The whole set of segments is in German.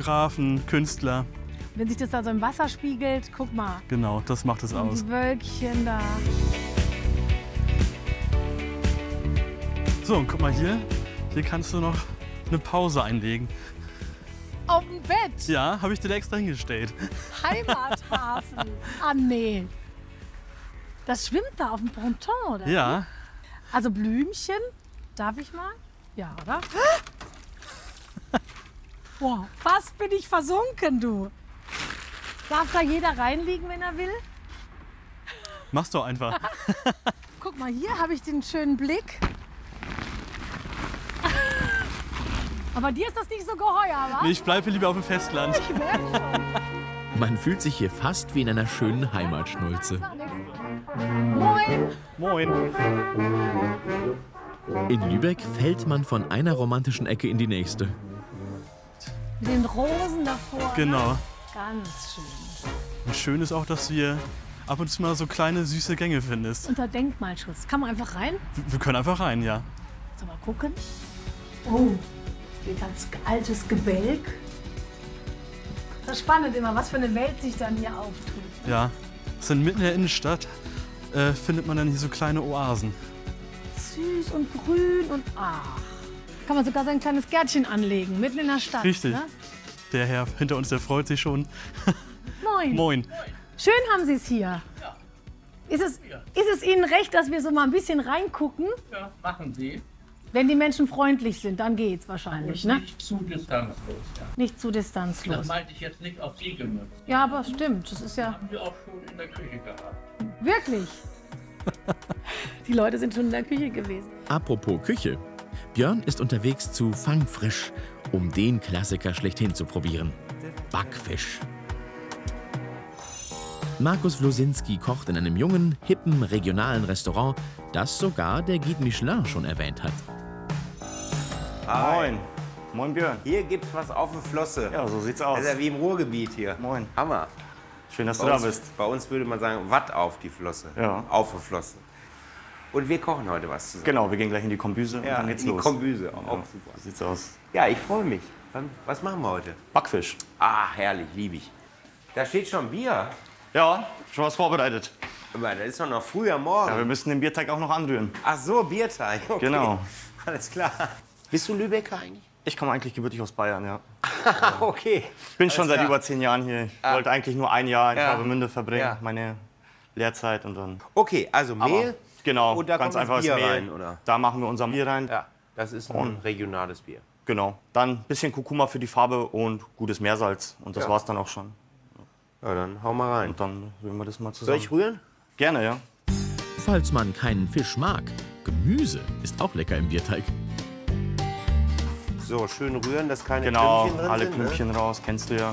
Fotografen, Künstler. Wenn sich das da so im Wasser spiegelt, guck mal. Genau, das macht es aus. Die Wölkchen da. So, und guck mal hier. Hier kannst du noch eine Pause einlegen. Auf dem Bett. Ja, habe ich dir extra hingestellt. Heimathafen. Ah, nee. Das schwimmt da auf dem Ponton, oder? Ja. Also Blümchen. Darf ich mal? Ja, oder? Wow, fast bin ich versunken, du. Darf da jeder reinliegen, wenn er will? Mach's doch einfach. Guck mal, hier habe ich den schönen Blick. Aber dir ist das nicht so geheuer, wa? Nee, ich bleibe lieber auf dem Festland. Ich merk schon. Man fühlt sich hier fast wie in einer schönen Heimatschnulze. Moin. Moin. In Lübeck fällt man von einer romantischen Ecke in die nächste. Mit den Rosen davor. Genau. Ne? Ganz schön. Und schön ist auch, dass du hier ab und zu mal so kleine, süße Gänge findest. Unter Denkmalschutz. Kann man einfach rein? Wir können einfach rein, ja. So, mal gucken. Oh, ein ganz altes Gebälk. Das ist spannend immer, was für eine Welt sich dann hier auftut. Ja. Das sind mitten in der Innenstadt, findet man dann hier so kleine Oasen. Süß und grün und ach. Kann man sogar so ein kleines Gärtchen anlegen, mitten in der Stadt. Richtig. Ne? Der Herr hinter uns, der freut sich schon. Moin. Moin. Schön haben Sie es hier. Ja. Ist es Ihnen recht, dass wir so mal ein bisschen reingucken? Ja, machen Sie. Wenn die Menschen freundlich sind, dann geht's wahrscheinlich, ne? Nicht zu distanzlos. Ja. Nicht zu Das distanzlos. meinte ich jetzt nicht auf Sie gemünzt. Ja, aber stimmt, das ist ja Haben Sie auch schon in der Küche gehabt. wirklich. Die Leute sind schon in der Küche gewesen. Apropos Küche. Björn ist unterwegs zu Fangfrisch, um den Klassiker schlechthin zu probieren. Backfisch. Markus Wlosinski kocht in einem jungen, hippen, regionalen Restaurant, das sogar der Guide Michelin schon erwähnt hat. Moin. Moin Björn. Hier gibt's was auf der Flosse. Ja, so sieht's aus. Das ist ja wie im Ruhrgebiet hier. Moin. Hammer. Schön, dass du da bist. Bei uns würde man sagen, Watt auf die Flosse. Ja. Auf der Flosse. Und wir kochen heute was zusammen. Genau, wir gehen gleich in die Kombüse und Ja, dann geht's in die los. Kombüse. Auch Ja, super. so sieht's aus. Ja, ich freue mich. Was machen wir heute? Backfisch. Ah, herrlich, liebe ich. Da steht schon Bier. Ja, schon was vorbereitet. Aber das ist doch noch früh am Morgen. Ja, wir müssen den Bierteig auch noch anrühren. Ach so, Bierteig. Okay. Genau. Alles klar. Bist du Lübecker eigentlich? Ich komme eigentlich gebürtig aus Bayern, ja. Okay. Ich bin schon Alles seit klar. über 10 Jahren hier. Ich wollte eigentlich nur ein Jahr in Ja. Travemünde verbringen, Ja. meine Lehrzeit und dann. Okay, also Mehl. Genau, Und da ganz kommt das einfaches Bier Mehl. rein, oder? Da machen wir unser Bier rein. Ja, das ist ein regionales Bier. Genau. Dann ein bisschen Kurkuma für die Farbe und gutes Meersalz. Und das Ja. war's dann auch schon. Ja, dann hau mal rein. Und dann rühren wir das mal Soll zusammen. ich rühren? Gerne, ja. Falls man keinen Fisch mag, Gemüse ist auch lecker im Bierteig. So, schön rühren, dass keine Genau, Klümpchen drin alle sind. Klümpchen raus, kennst du ja.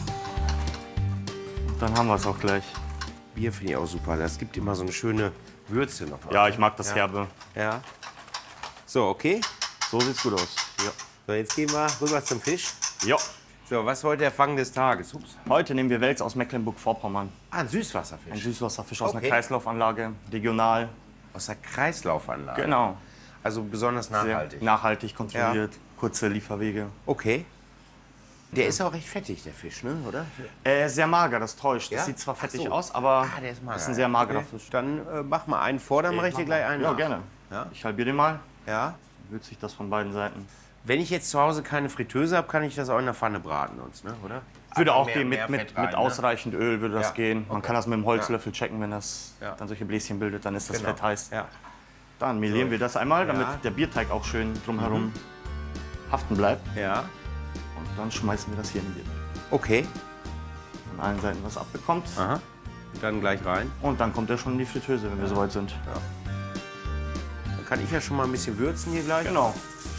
Und dann haben wir es auch gleich. Bier finde ich auch super. Das gibt immer so eine schöne Würze noch. Ja, ich mag das Ja. Herbe. Ja. So, okay. So sieht's gut aus. Ja. So, jetzt gehen wir rüber zum Fisch. Ja. So, was ist heute der Fang des Tages? Ups. Heute nehmen wir Wels aus Mecklenburg-Vorpommern. Ah, ein Süßwasserfisch. Ein Süßwasserfisch aus Okay. einer Kreislaufanlage, regional. Aus der Kreislaufanlage. Genau. Also besonders Sehr nachhaltig. nachhaltig kontrolliert, kurze Lieferwege. Okay. Der ist auch recht fettig, der Fisch, ne? Oder? Sehr mager, das täuscht. Ja? Das sieht zwar Ach fettig so. aus, aber Ah, der ist mager. ist ein sehr magerer Okay. Fisch. Dann mach mal einen vor, dann mache ich dir gleich einen Ja, nach. gerne. Ja? Ich halbiere den mal. Ja. Dann würzt sich das von beiden Seiten. Wenn ich jetzt zu Hause keine Fritteuse habe, kann ich das auch in der Pfanne braten uns, ne? Oder? Würde Einfach auch gehen, mehr mit Fett rein, mit ausreichend Öl würde das Ja. gehen. Man Okay. kann das mit dem Holzlöffel checken, wenn das Ja. dann solche Bläschen bildet, dann ist das Genau. Fett heiß. Ja. Dann melieren wir das einmal, damit Ja. der Bierteig auch schön drumherum haften bleibt. Ja. Und dann schmeißen wir das hier in den Bierteig. Okay. Von allen Seiten was abbekommt. Aha. Und dann gleich rein. Und dann kommt er schon in die Fritteuse, wenn wir soweit sind. Dann kann ich ja schon mal ein bisschen würzen hier gleich. Genau.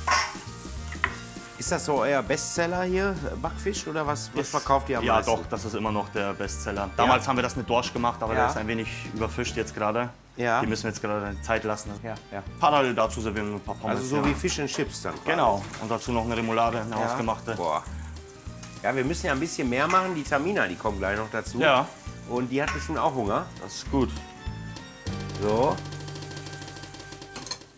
Ist das so euer Bestseller hier, Backfisch, oder was verkauft ihr am Ja, meisten? doch, das ist immer noch der Bestseller. Damals haben wir das mit Dorsch gemacht, aber Ja. der ist ein wenig überfischt jetzt gerade. Ja. Die müssen wir jetzt gerade eine Zeit lassen. Ja, ja. Parallel dazu servieren wir ein paar Pommes. Also so ja. wie Fish and Chips dann. quasi. Genau. Und dazu noch eine Remoulade, eine Ja. hausgemachte. Boah. Ja, wir müssen ja ein bisschen mehr machen. Die Tamina, die kommen gleich noch dazu. Ja, Und die hat bestimmt auch Hunger. das ist gut. So.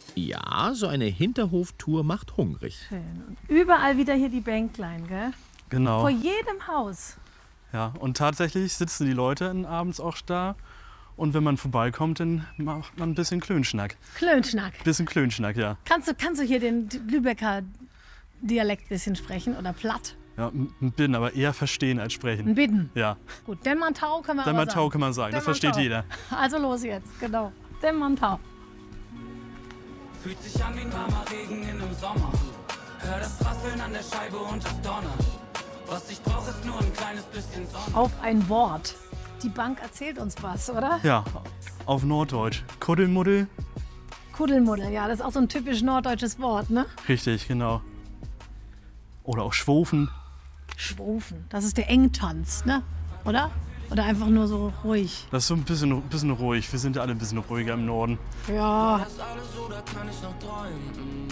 Ja, so eine Hinterhoftour macht hungrig. Schön. Und überall wieder hier die Bänklein, gell? Genau. Vor jedem Haus. Ja, und tatsächlich sitzen die Leute abends auch da. Und wenn man vorbeikommt, dann macht man ein bisschen Klönschnack. Klönschnack. Bisschen Klönschnack, ja. Kannst du hier den Lübecker Dialekt ein bisschen sprechen oder platt? Ja, ein bisschen, aber eher verstehen als sprechen. Ein Bitten. Ja, Gut, Demmantau können wir dann aber mal sagen. Tau kann man sagen, das versteht jeder. Also los jetzt, genau. Demmantau. Fühlt sich an wie ein warmer Regen in einem Sommer. Hör das Prasseln an der Scheibe und das Donnern. Was ich brauche, ist nur ein kleines bisschen Sonne. Auf ein Wort. Die Bank erzählt uns was, oder? Ja, auf Norddeutsch. Kuddelmuddel. Kuddelmuddel, ja, das ist auch so ein typisch norddeutsches Wort, ne? Richtig, genau. Oder auch Schwofen. Schwofen, das ist der Engtanz, ne? Oder? Oder einfach nur so ruhig. Das ist so ein bisschen ruhig. Wir sind ja alle ein bisschen ruhiger im Norden. Ja. Ist alles oder kann ich noch träumen?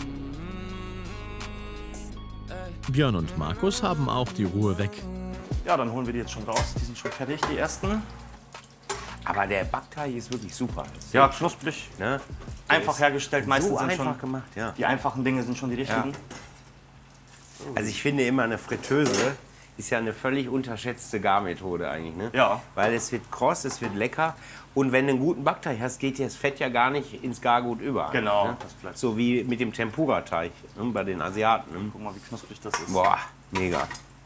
Björn und Markus haben auch die Ruhe weg. Ja, dann holen wir die jetzt schon raus. Die sind schon fertig, die ersten. Aber der Backteig ist wirklich super. Ja, knusprig. Ne? Einfach hergestellt. Meistens So sind einfach schon gemacht, ja. die einfachen Dinge sind schon die richtigen. Also ich finde immer, eine Fritteuse ist ja eine völlig unterschätzte Garmethode eigentlich. Ne? Ja. Weil es wird kross, es wird lecker. Und wenn du einen guten Backteig hast, geht das Fett ja gar nicht ins Gargut über. Genau, Ne? das bleibt. So wie mit dem Tempura-Teig, ne? Bei den Asiaten. Ne? Guck mal, wie knusprig das ist. Boah, mega.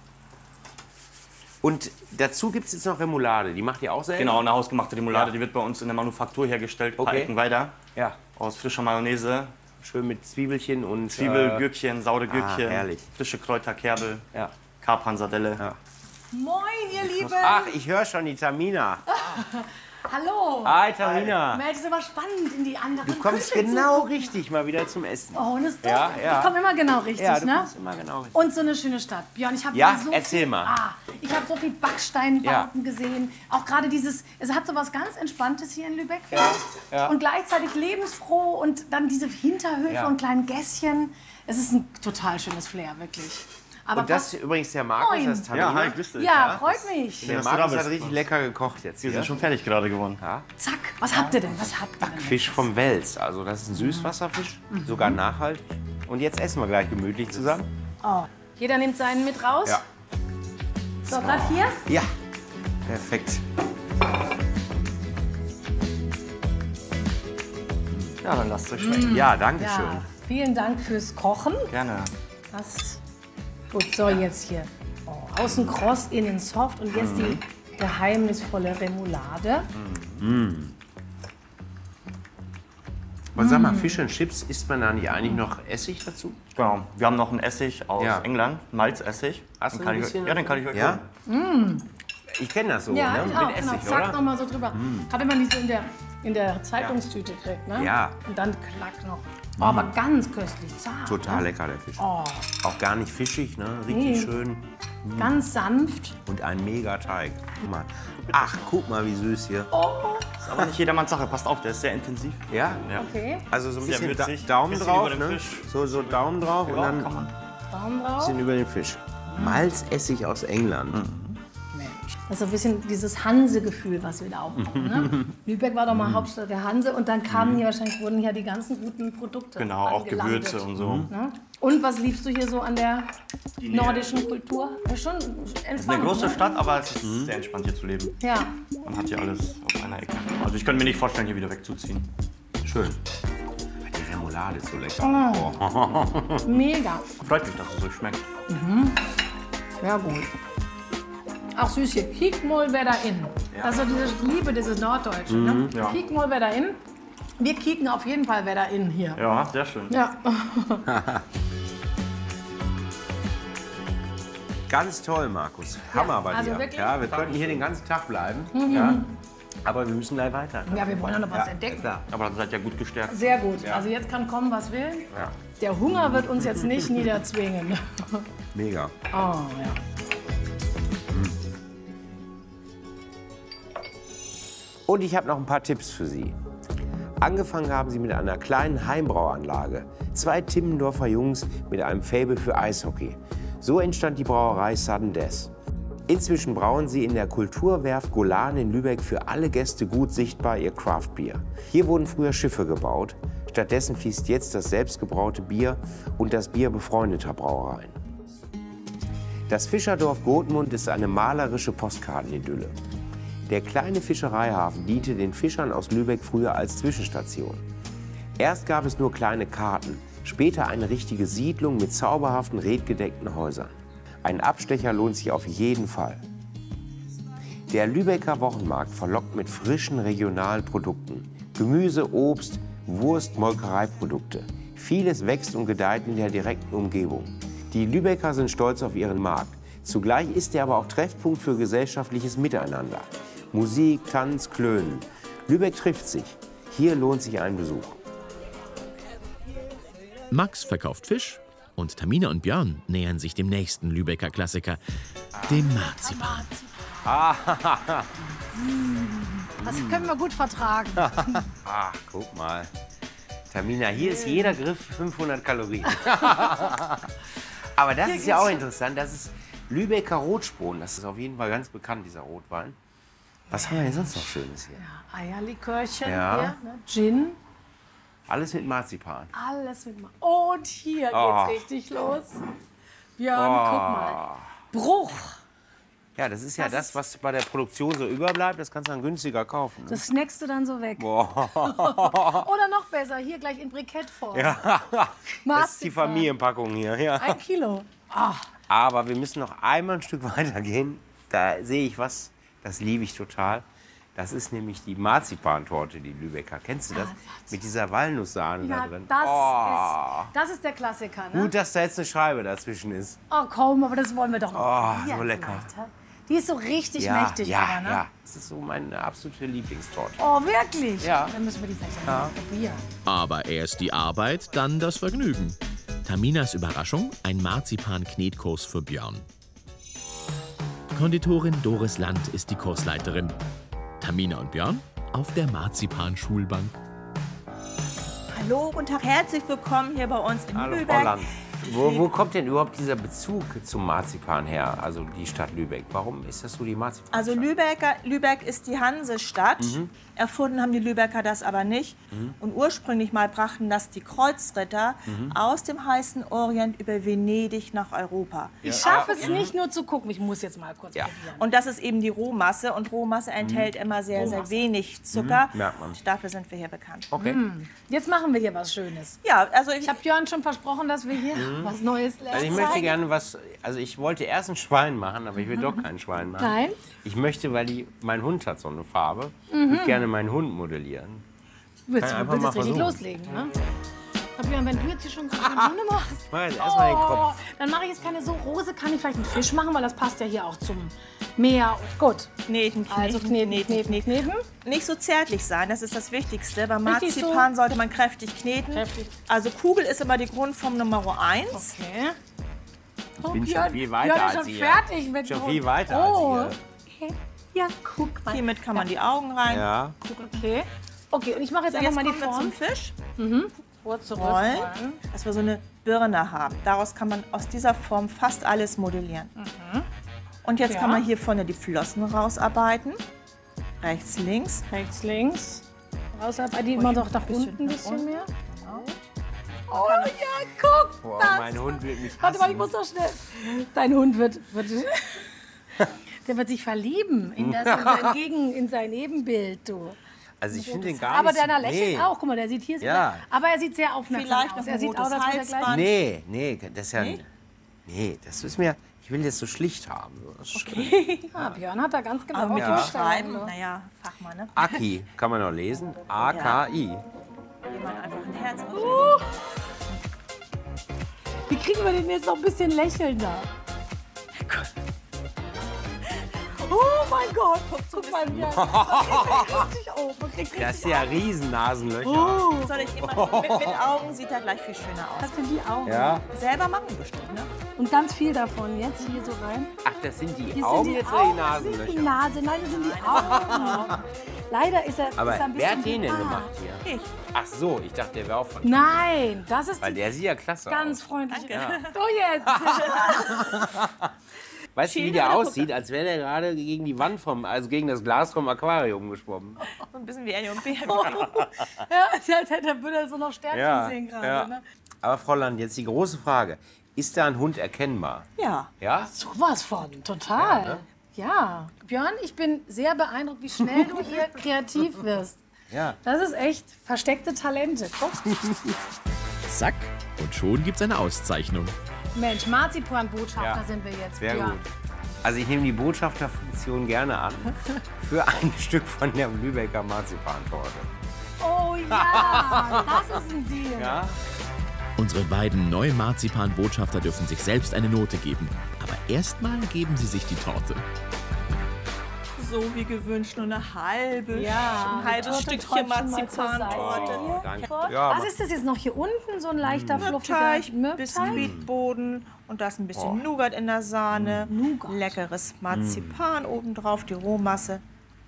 Und dazu gibt es jetzt noch Remoulade. Die macht ihr auch selber? Genau, eine hausgemachte Remoulade, Ja. die wird bei uns in der Manufaktur hergestellt. Okay. Altenweider. Ja. Aus frischer Mayonnaise, Schön mit Zwiebelchen und... Zwiebel, Gürkchen, saure Gürkchen, herrlich. frische Kräuter, Kerbel, ja. Kapern, Sardelle. Ja. Moin, ihr Lieben. Ach, ich höre schon die Tamina. Hallo. Hi, Tamina. Mensch, ist aber spannend in die anderen Du kommst Küche genau zu. richtig mal wieder zum Essen. Oh, und ist Ja, doch. ja. Ich komme immer genau richtig, Ja, du ne? kommst immer genau richtig. Und so eine schöne Stadt. Björn, ich habe Ja, so erzähl viel, mal. ich habe so viel Backsteinbauten gesehen. Auch gerade dieses, es hat so was ganz Entspanntes hier in Lübeck. ja. Und gleichzeitig lebensfroh und dann diese Hinterhöfe Ja. und kleinen Gässchen. Es ist ein total schönes Flair, wirklich. Aber Und das ist übrigens der Markus, Moin. das ist Tamina. Ja, hi, grüß dich. ja, freut mich. Der dass du da Markus bist. hat richtig lecker gekocht jetzt Wir hier. sind schon fertig gerade geworden. Zack, was habt ihr denn? Was habt ihr denn? Fisch vom Wels. Also das ist ein Süßwasserfisch, sogar nachhaltig. Und jetzt essen wir gleich gemütlich zusammen. Oh. Jeder nimmt seinen mit raus. Ja. So, gerade hier. Ja, perfekt. Ja, dann lasst euch schmecken. Ja, danke schön. Ja, vielen Dank fürs Kochen. Gerne. Das gut, so jetzt hier. Oh, außen kross, innen soft und jetzt die geheimnisvolle Remoulade. Aber sag mal, Fish and Chips, isst man da nicht eigentlich noch Essig dazu? Genau. Wir haben noch einen Essig aus Ja. England, Malzessig. Hast Den du kann ein ich- bisschen? Ja, den kann ich euch Ja? holen. Ich kenne das so, Ja, ne? ich Mit auch. Essig, Genau, zack, oder? nochmal so drüber. Gerade wenn man die so in der Zeitungstüte kriegt, ne? Ja. Und dann klack noch. Oh, aber ganz köstlich, zart. Total ne? lecker, der Fisch. Oh, Auch gar nicht fischig, ne? Richtig Nee. schön. ganz sanft. Und ein mega Teig. Guck mal. Ach, guck mal, wie süß hier. Ist aber nicht jedermanns Sache. Passt auf, der ist sehr intensiv. Ja? Ja. Okay, Also so ein Sehr bisschen würzig. Daumen Bisschen drauf, über den ne? Fisch. So Daumen drauf und Ja, dann kann man. Daumen ein drauf. bisschen über den Fisch. Malzessig aus England. Mensch. Das ist so ein bisschen dieses Hanse-Gefühl, was wir da aufbauen. Ne? Lübeck war doch mal Hauptstadt der Hanse und dann kamen hier wahrscheinlich, wurden hier die ganzen guten Produkte Genau, auch angelandet. Gewürze und so. Ne? Und was liebst du hier so an der nordischen Kultur? Ja, schon entspannt. Es ist eine große ne? Stadt, aber es ist sehr entspannt hier zu leben. Ja. Man hat hier alles auf einer Ecke. Also ich könnte mir nicht vorstellen, hier wieder wegzuziehen. Schön. Die Remoulade ist so lecker. Oh. Mega. Freut mich, dass es so schmeckt. Sehr gut. Ach süß hier, kiek mal wer da in. Das ist so diese Liebe, dieses Norddeutsche. Ne? ja. Kiek mal wer da in. Wir kieken auf jeden Fall wer da in hier. Ja, sehr schön. Ja. Ganz toll, Markus. Hammer bei also dir. wirklich? Ja, wir könnten hier den ganzen Tag bleiben. Ja. Aber wir müssen gleich weiter. Ja, wir wollen ja noch was entdecken. Klar. Aber dann seid ihr gut gestärkt. Sehr gut. Also jetzt kann kommen, was will. Ja. Der Hunger wird uns jetzt nicht niederzwingen. Mega. Oh, ja. Und ich habe noch ein paar Tipps für Sie. Angefangen haben sie mit einer kleinen Heimbrauanlage. 2 Timmendorfer Jungs mit einem Faible für Eishockey. So entstand die Brauerei Sudden Death. Inzwischen brauen sie in der Kulturwerft Golan in Lübeck für alle Gäste gut sichtbar ihr Craftbier. Hier wurden früher Schiffe gebaut. Stattdessen fließt jetzt das selbstgebraute Bier und das Bier befreundeter Brauereien. Das Fischerdorf Gothmund ist eine malerische Postkartenidylle. Der kleine Fischereihafen diente den Fischern aus Lübeck früher als Zwischenstation. Erst gab es nur kleine Karten, später eine richtige Siedlung mit zauberhaften redgedeckten Häusern. Ein Abstecher lohnt sich auf jeden Fall. Der Lübecker Wochenmarkt verlockt mit frischen regionalen Produkten. Gemüse, Obst, Wurst, Molkereiprodukte. Vieles wächst und gedeiht in der direkten Umgebung. Die Lübecker sind stolz auf ihren Markt. Zugleich ist er aber auch Treffpunkt für gesellschaftliches Miteinander. Musik, Tanz, Klönen. Lübeck trifft sich. Hier lohnt sich ein Besuch. Max verkauft Fisch und Tamina und Björn nähern sich dem nächsten Lübecker Klassiker, dem Marzipan. Das können wir gut vertragen. Ach, guck mal. Tamina, hier ist jeder Griff 500 Kalorien. Aber das ist ja auch interessant, das ist Lübecker Rotspron. Das ist auf jeden Fall ganz bekannt, dieser Rotwein. Was haben wir denn sonst noch Schönes hier? Ja, Eierlikörchen Ja. hier, ne? Gin. Alles mit Marzipan. Alles mit Und hier Oh. geht's richtig los. Björn, guck mal. Bruch. Ja, das ist ja das, was bei der Produktion so überbleibt. Das kannst du dann günstiger kaufen. Ne? Das snackst du dann so weg. Boah. Oder noch besser, hier gleich in Brikettform. Ja. Das ist die Marzipan. Familienpackung hier. Ja. 1 Kilo. Ach, Aber wir müssen noch einmal ein Stück weiter gehen. Da sehe ich was, das liebe ich total. Das ist nämlich die Marzipantorte, die Lübecker. Kennst du das? Mit dieser Walnusssahne da ja, drin. das ist der Klassiker, ne? Gut, dass da jetzt eine Scheibe dazwischen ist. Oh komm, aber das wollen wir doch noch. Oh, Hier so lecker. vielleicht, hä? Die ist so richtig Ja, mächtig, ja, aber, ne? ja. Das ist so meine absolute Lieblingstorte. Oh, wirklich? Ja. Dann müssen wir die vielleicht mal probieren. Aber erst die Arbeit, dann das Vergnügen. Taminas Überraschung, ein Marzipan-Knetkurs für Björn. Konditorin Doris Land ist die Kursleiterin. Tamina und Björn auf der Marzipan-Schulbank. Hallo, guten Tag, herzlich willkommen hier bei uns in Hallo, Frau Lübeck. Land. Wo kommt denn überhaupt dieser Bezug zum Marzipan her, also die Stadt Lübeck? Warum ist das so die Marzipan? Also Lübeck ist die Hansestadt. Erfunden haben die Lübecker das aber nicht. Und ursprünglich mal brachten das die Kreuzritter aus dem heißen Orient über Venedig nach Europa. Ich schaffe es nicht nur zu gucken. Ich muss jetzt mal kurz probieren. Und das ist eben die Rohmasse. Und Rohmasse enthält immer sehr, sehr wenig Zucker. Merkt man. Und dafür sind wir hier bekannt. Okay. Jetzt machen wir hier was Schönes. Ja, also Ich habe Björn schon versprochen, dass wir hier was Neues lernen. Also ich möchte gerne was, also ich wollte erst ein Schwein machen, aber ich will doch kein Schwein machen. Nein? Ich möchte, weil mein Hund hat so eine Farbe, würde gerne meinen Hund modellieren. Willst Kann du einfach willst mal jetzt richtig versuchen. loslegen, ne? Aber Björn, wenn du jetzt hier schon so eine Bühne machst, Ich mache jetzt erstmal den Kopf. dann mache ich jetzt keine so Rose. Kann ich vielleicht einen Fisch machen, weil das passt ja hier auch zum Meer. Gut. kneten, Also kneten. Nicht so zärtlich sein, das ist das Wichtigste. Beim Richtig Marzipan sollte man kräftig kneten. Kräftig. Also Kugel ist immer die Grundform Nummer 1. Okay. Oh, bin schon Björn, viel weiter Björn ist als schon ihr. fertig mit Schon Grund. viel weiter Oh. als Ja, guck mal. Hiermit kann man die Augen rein. Ja. Okay. Okay, und ich mache jetzt So, einfach jetzt mal die kommen wir Form. zum Fisch. Vor zurück. Rollen, dass wir so eine Birne haben. Daraus kann man aus dieser Form fast alles modellieren. Und jetzt Ja. kann man hier vorne die Flossen rausarbeiten. Rechts, links. Rechts, links. Rausarbeiten. Die machen doch nach bisschen unten ein nach bisschen unten. mehr. Oh ja, guck Boah, das. mein Hund will mich Warte mal, ich hassen. muss doch schnell. Dein Hund wird der wird sich verlieben in sein Ebenbild, du. Also ich finde den gar Aber nicht... deiner lächelt nee. auch. Guck mal, der sieht hier... Ja. Aber er sieht sehr aufmerksam Vielleicht aus. noch Er ein sieht rotes aus, als würde er gleich... Halsband. Nee, das ist ja... Nee, das ist mir... Ich will das so schlicht haben. So. Das ist schön. Ah, Björn hat da ganz genau Aber mit ja. dem Schreiben, naja, Fachmann, ne? Aki, kann man noch lesen? A-K-I. Hier mal einfach ein Herz. Wie kriegen wir den jetzt noch ein bisschen lächelnder? Oh mein Gott, guck mal, Björn. Richtig auf. Man kriegt Das richtig ist ja Riesennasenlöcher. Soll ich immer mit Augen sieht er gleich viel schöner aus. Das sind die Augen. Ja. Selber machen bestimmt, ne? Und ganz viel davon jetzt hier so rein. Ach, das sind die Hier Augen sind die jetzt oder die Augen, das ist nicht die Nasenlöcher? Nase, nein, das sind die Augen. Leider ist er, Aber ist er ein bisschen... wer hat den denn behaart. gemacht hier? Ich. Ach so, ich dachte, der wäre auch von... Nein, das ist Weil der sieht ja klasse ganz aus. freundlich. Ja. So jetzt. Weißt du, wie der aussieht? Als wäre der gerade gegen die Wand also gegen das Glas vom Aquarium geschwommen. So ein bisschen wie Ellie und Baby. Ja, als hätte er so noch Sternchen sehen gerade. ja. Ne? Aber Frau Land, jetzt die große Frage. Ist da ein Hund erkennbar? Ja. Ja? Sowas von, total. Ja, ne? Ja. Björn, ich bin sehr beeindruckt, wie schnell du hier kreativ wirst. Ja. Das ist echt versteckte Talente. Guck. Zack, und schon gibt's eine Auszeichnung. Mensch, Marzipanbotschafter Ja. sind wir jetzt. Sehr Björn. gut. Also ich nehme die Botschafterfunktion gerne an für ein Stück von der Lübecker Marzipantorte. Oh ja, das ist ein Deal. Ja? Unsere beiden neuen Marzipan-Botschafter dürfen sich selbst eine Note geben. Aber erstmal geben sie sich die Torte. So wie gewünscht, nur eine halbe, Ja, ein halbes Torte Stückchen träumt schon mal Marzipantorte. zur Seite. danke. Was Ja, aber- ist das jetzt noch hier unten? So ein leichter, fluffiger Teig, Mürbteig? Biskuitboden und da ist ein bisschen Nougat in der Sahne. Nougat. Leckeres Marzipan obendrauf, die Rohmasse.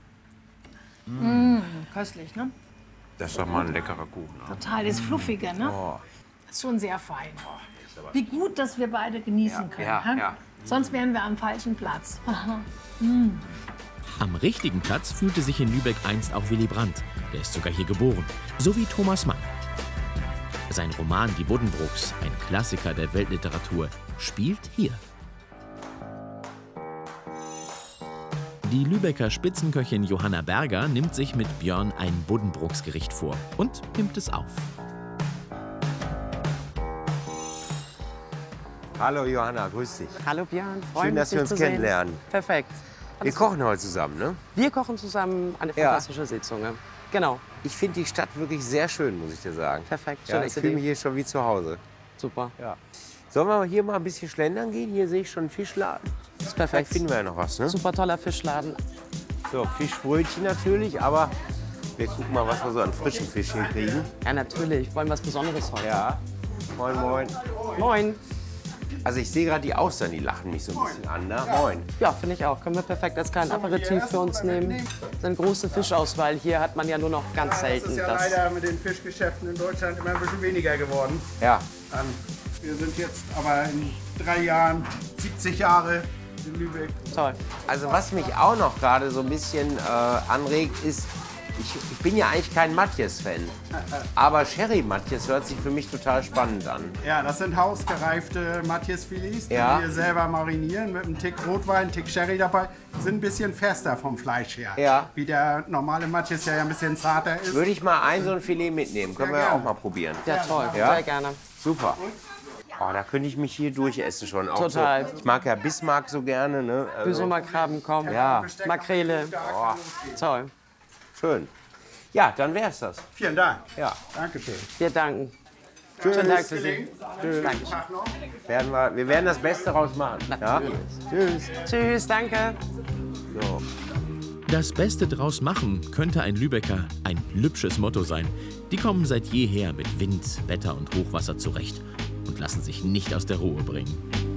Köstlich, ne? Das ist doch mal ein leckerer Kuchen. Total, das Fluffige, ne? Das ist schon sehr fein. Wie gut, dass wir beide genießen können. ja, hä? ja. Sonst wären wir am falschen Platz. Am richtigen Platz fühlte sich in Lübeck einst auch Willy Brandt. Der ist sogar hier geboren. So wie Thomas Mann. Sein Roman Die Buddenbrooks, ein Klassiker der Weltliteratur, spielt hier. Die Lübecker Spitzenköchin Johanna Berger nimmt sich mit Björn ein Buddenbrooksgericht vor und nimmt es auf. Hallo Johanna, grüß dich. Hallo Björn, freue Schön, mich, dass wir dich uns zu sehen. kennenlernen. Perfekt. Wir kochen heute zusammen, ne? Wir kochen zusammen eine Ja. fantastische Sitzung. Genau, Ich finde die Stadt wirklich sehr schön, muss ich dir sagen. perfekt. Ja, Schöne ich fühle mich Idee. hier schon wie zu Hause. Super, Ja. Sollen wir hier mal ein bisschen schlendern gehen? Hier sehe ich schon einen Fischladen. das ist Vielleicht perfekt. finden wir ja noch was, ne? Super toller Fischladen. So, Fischbrötchen natürlich, aber wir gucken mal, was wir so an frischen Fisch hier kriegen. Ja, natürlich. Wollen was Besonderes heute. Ja. Moin, moin. Moin. Also ich sehe gerade die Austern, die lachen mich so ein bisschen an. Ne? Moin. Ja, finde ich auch. Können wir perfekt als kleinen Aperitif für uns nehmen. Das ist eine große Fischauswahl. Hier hat man ja nur noch ganz Das selten ist ja das. leider mit den Fischgeschäften in Deutschland immer ein bisschen weniger geworden. Ja. Wir sind jetzt aber in 3 Jahren 70 Jahre in Lübeck. Toll. Also was mich auch noch gerade so ein bisschen anregt, ist, ich bin ja eigentlich kein Matjes-Fan. Aber Sherry-Matjes hört sich für mich total spannend an. Ja, das sind hausgereifte Matjesfilets, die Ja. wir selber marinieren mit einem Tick Rotwein, einen Tick Sherry dabei. Sind ein bisschen fester vom Fleisch her. Ja. Wie der normale Matjes, der ja ein bisschen zarter ist. Würde ich mal so ein Filet mitnehmen. Können wir ja gerne. auch mal probieren. Ja, toll. Ja? Sehr gerne. Super. Oh, da könnte ich mich hier durchessen schon. Auch Total. So, ich mag ja Bismarck so gerne. Ne? Büsumerkrabben kommen. Ja. Makrele. Toll. Schön. Ja, dann wär's das. Vielen Dank. Ja. Dankeschön. Wir danken. Tschüss. Schönen Tag für Sie. Dankeschön. Wir werden das Beste draus machen. Ja? Tschüss. Tschüss, danke. So. Das Beste draus machen könnte ein Lübecker ein lübsches Motto sein. Die kommen seit jeher mit Wind, Wetter und Hochwasser zurecht und lassen sich nicht aus der Ruhe bringen.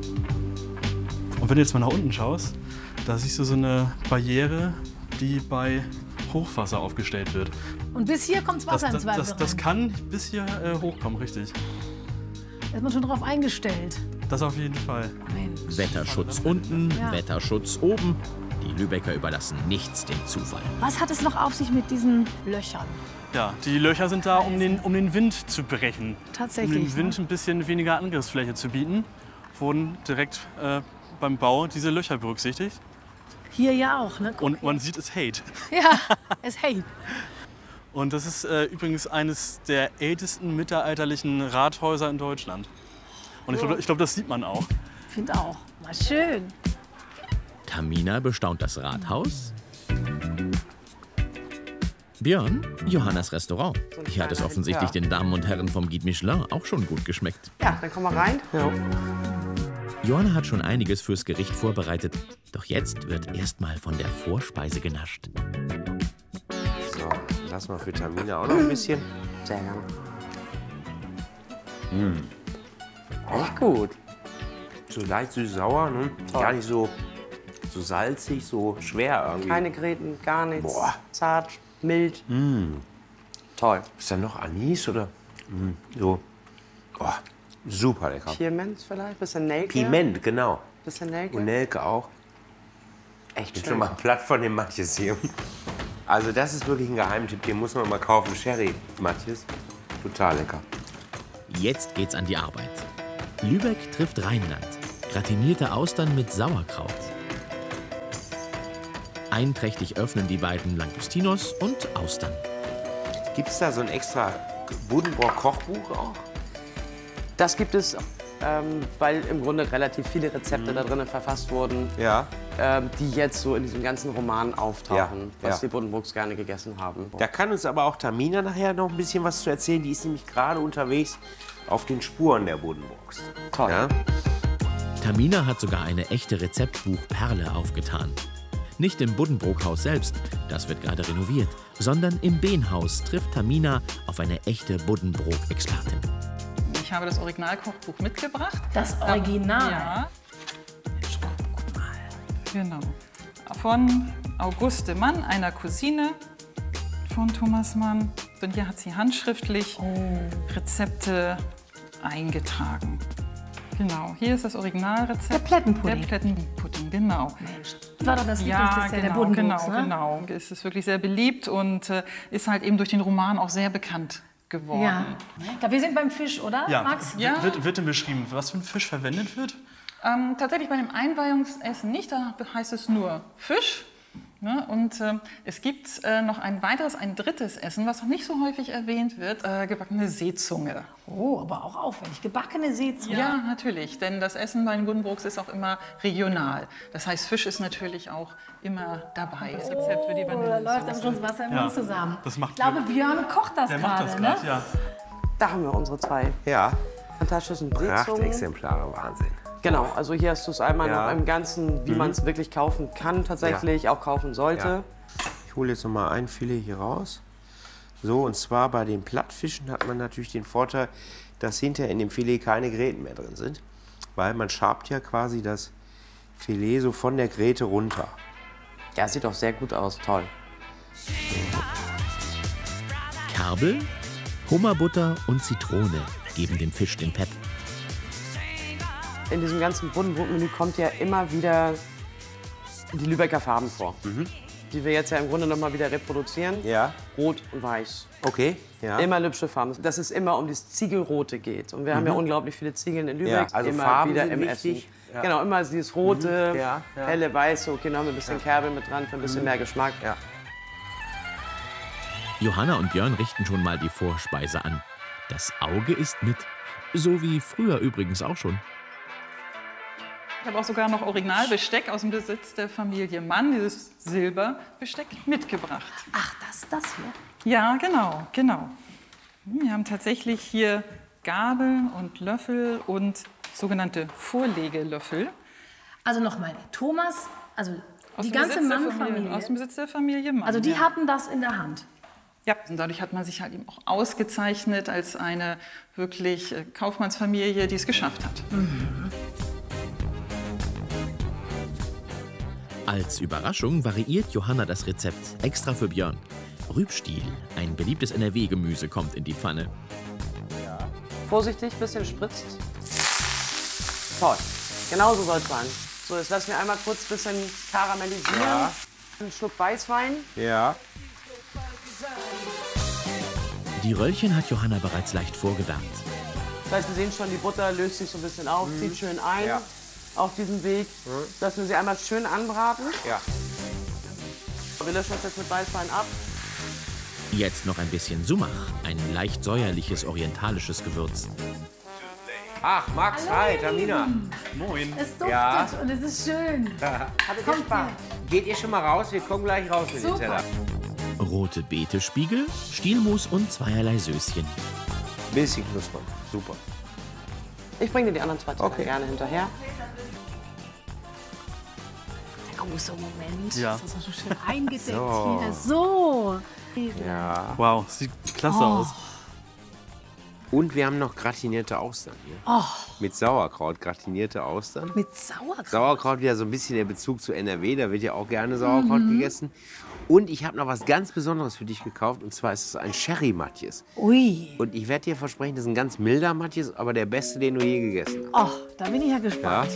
Und wenn du jetzt mal nach unten schaust, da siehst du so eine Barriere, die bei Hochwasser aufgestellt wird. Und bis hier kommt das Wasser im Zweifel das rein. kann bis hier hochkommen, richtig. Da ist man schon drauf eingestellt. Das auf jeden Fall. Mensch. Wetterschutz unten, Ja. Wetterschutz oben. Die Lübecker überlassen nichts dem Zufall. Was hat es noch auf sich mit diesen Löchern? Ja, die Löcher sind da, um den Wind zu brechen. Tatsächlich, Um dem Wind ein bisschen weniger Angriffsfläche zu bieten, wurden direkt beim Bau diese Löcher berücksichtigt. Hier ja auch, ne? Guck. Und man sieht, es hält. Ja, es hält. Und das ist übrigens eines der ältesten mittelalterlichen Rathäuser in Deutschland. Und ich glaube, das sieht man auch. Ich finde auch. Mal schön. Tamina bestaunt das Rathaus. Björn, Johannas Restaurant. So ein Hier hat es kleiner, offensichtlich ja. den Damen und Herren vom Guide Michelin auch schon gut geschmeckt. Ja, dann kommen wir rein. Ja. Johanna hat schon einiges fürs Gericht vorbereitet. Doch jetzt wird erstmal von der Vorspeise genascht. So, lass mal für Tamina auch noch ein bisschen. Sehr gerne. Echt gut. So leicht süß-sauer, ne? Gar nicht so salzig, so schwer irgendwie. Keine Gräten, gar nichts. Boah. Zart, mild. Toll. Ist da noch Anis oder? So. Oh, super lecker. Piment vielleicht, bisschen Nelke. Piment, genau. Bisschen Nelke. Und Nelke auch. Echt Ich bin schön. schon mal platt von dem Matjes hier. Also das ist wirklich ein Geheimtipp, den muss man mal kaufen. Sherry Matjes. Total lecker. Jetzt geht's an die Arbeit. Lübeck trifft Rheinland. Gratinierte Austern mit Sauerkraut. Einträchtig öffnen die beiden Langostinos und Austern. Gibt es da so ein extra Buddenbrook-Kochbuch auch? Das gibt es, weil im Grunde relativ viele Rezepte da drin verfasst wurden, Ja. die jetzt so in diesem ganzen Roman auftauchen, Ja, was ja. die Buddenbrooks gerne gegessen haben. Da kann uns aber auch Tamina nachher noch ein bisschen was zu erzählen. Die ist nämlich gerade unterwegs auf den Spuren der Buddenbrooks. Toll. Ja? Tamina hat sogar eine echte Rezeptbuchperle aufgetan. Nicht im Buddenbrook-Haus selbst, das wird gerade renoviert, sondern im Behnhaus trifft Tamina auf eine echte Buddenbrook-Expertin. Ich habe das Originalkochbuch mitgebracht. Das Original? Ja. Guck mal. Genau. Von Auguste Mann, einer Cousine von Thomas Mann. Und hier hat sie handschriftlich Rezepte eingetragen. Genau, hier ist das Originalrezept. Der Plättenpudding. Der Plättenpudding, genau. Mensch, das war doch das Ja, Lieblingsdessert der Buddenbrooks, ne? genau. Es ist wirklich sehr beliebt und ist halt eben durch den Roman auch sehr bekannt geworden. Ja. Wir sind beim Fisch, oder, Ja, Max? Ja. Wird denn beschrieben, was für ein Fisch verwendet wird? Tatsächlich bei dem Einweihungsessen nicht, da heißt es nur Fisch. Ne? Und es gibt noch ein drittes Essen, was noch nicht so häufig erwähnt wird, gebackene Seezunge. Oh, aber auch aufwendig. Gebackene Seezunge. Ja, natürlich, denn das Essen bei den Buddenbrooks ist auch immer regional. Das heißt, Fisch ist natürlich auch immer dabei. Das Rezept für die Oh, da läuft dann schon das Wasser im Mund zusammen. Ich glaube, Björn kocht das gerade, ne? Ja. Da haben wir unsere zwei Ja. fantastischen Seezungen. Prachtexemplare, Wahnsinn. Genau, also hier hast du es einmal Ja. noch im Ganzen, wie man es wirklich kaufen kann, tatsächlich auch kaufen sollte. Ja. Ich hole jetzt noch mal ein Filet hier raus. So, und zwar bei den Plattfischen hat man natürlich den Vorteil, dass hinterher in dem Filet keine Gräten mehr drin sind. Weil man schabt ja quasi das Filet so von der Gräte runter. Ja, sieht auch sehr gut aus, toll. Kerbel, Hummerbutter und Zitrone geben dem Fisch den Pep. In diesem ganzen Buddenbrook-Menü kommt ja immer wieder die Lübecker Farben vor, die wir jetzt ja im Grunde noch mal wieder reproduzieren. Ja. Rot und weiß. Okay, ja. Immer lübsche Farben. Dass es immer um das Ziegelrote geht. Und wir haben ja unglaublich viele Ziegeln in Lübeck. Ja, also immer Farben wieder sind im wichtig. Essen. Ja. Genau, immer dieses rote, Ja, ja. helle Weiße. Okay, dann haben wir ein bisschen Kerbel mit dran für ein bisschen mehr Geschmack. Ja. Johanna und Björn richten schon mal die Vorspeise an. Das Auge ist mit. So wie früher übrigens auch schon. Ich habe auch sogar noch Originalbesteck aus dem Besitz der Familie Mann, dieses Silberbesteck, mitgebracht. Ach, das hier? Ja, genau. Wir haben tatsächlich hier Gabeln und Löffel und sogenannte Vorlegelöffel. Also nochmal, Thomas, also Aus die dem ganze Besitz der Mann-Familie. Aus dem Besitz der Familie Mann. Also die ja. hatten das in der Hand. Ja, und dadurch hat man sich halt eben auch ausgezeichnet als eine wirklich Kaufmannsfamilie, die es geschafft hat. Als Überraschung variiert Johanna das Rezept extra für Björn. Rübstiel, ein beliebtes NRW-Gemüse, kommt in die Pfanne. Vorsichtig, bisschen spritzt. Toll. Genau so soll es sein. So, jetzt lassen wir einmal kurz ein bisschen karamellisieren. Ja. Einen Schluck Weißwein. Ja. Die Röllchen hat Johanna bereits leicht vorgewärmt. Das heißt, wir sehen schon, die Butter löst sich so ein bisschen auf, zieht schön ein. Ja. Auf diesem Weg. Lassen wir sie einmal schön anbraten. Ja. Wir löschen das jetzt mit Weißwein ab. Jetzt noch ein bisschen Sumach, ein leicht säuerliches orientalisches Gewürz. Ach, Max, hi, Tamina. Moin. Es duftet Ja. und es ist schön. Hattet ihr Kommt Spaß? Geht ihr schon mal raus? Wir kommen gleich raus mit dem Super. Teller. Rote Beete-Spiegel, Stielmus und zweierlei Söschen. Bisschen knusprig. Super. Ich bringe dir die anderen zwei Teller Okay. gerne hinterher. Der große Moment. Ja. Das ist auch so schön eingedeckt So. hier. So. Ja. Wow, sieht klasse aus. Und wir haben noch gratinierte Austern hier. Mit Sauerkraut gratinierte Austern. Mit Sauerkraut. Sauerkraut wieder so ein bisschen der Bezug zu NRW. Da wird ja auch gerne Sauerkraut gegessen. Und ich habe noch was ganz Besonderes für dich gekauft. Und zwar ist es ein Sherry-Matjes. Ui. Und ich werde dir versprechen, das ist ein ganz milder Matjes, aber der beste, den du je gegessen hast. Oh, da bin ich ja Ja? gespannt.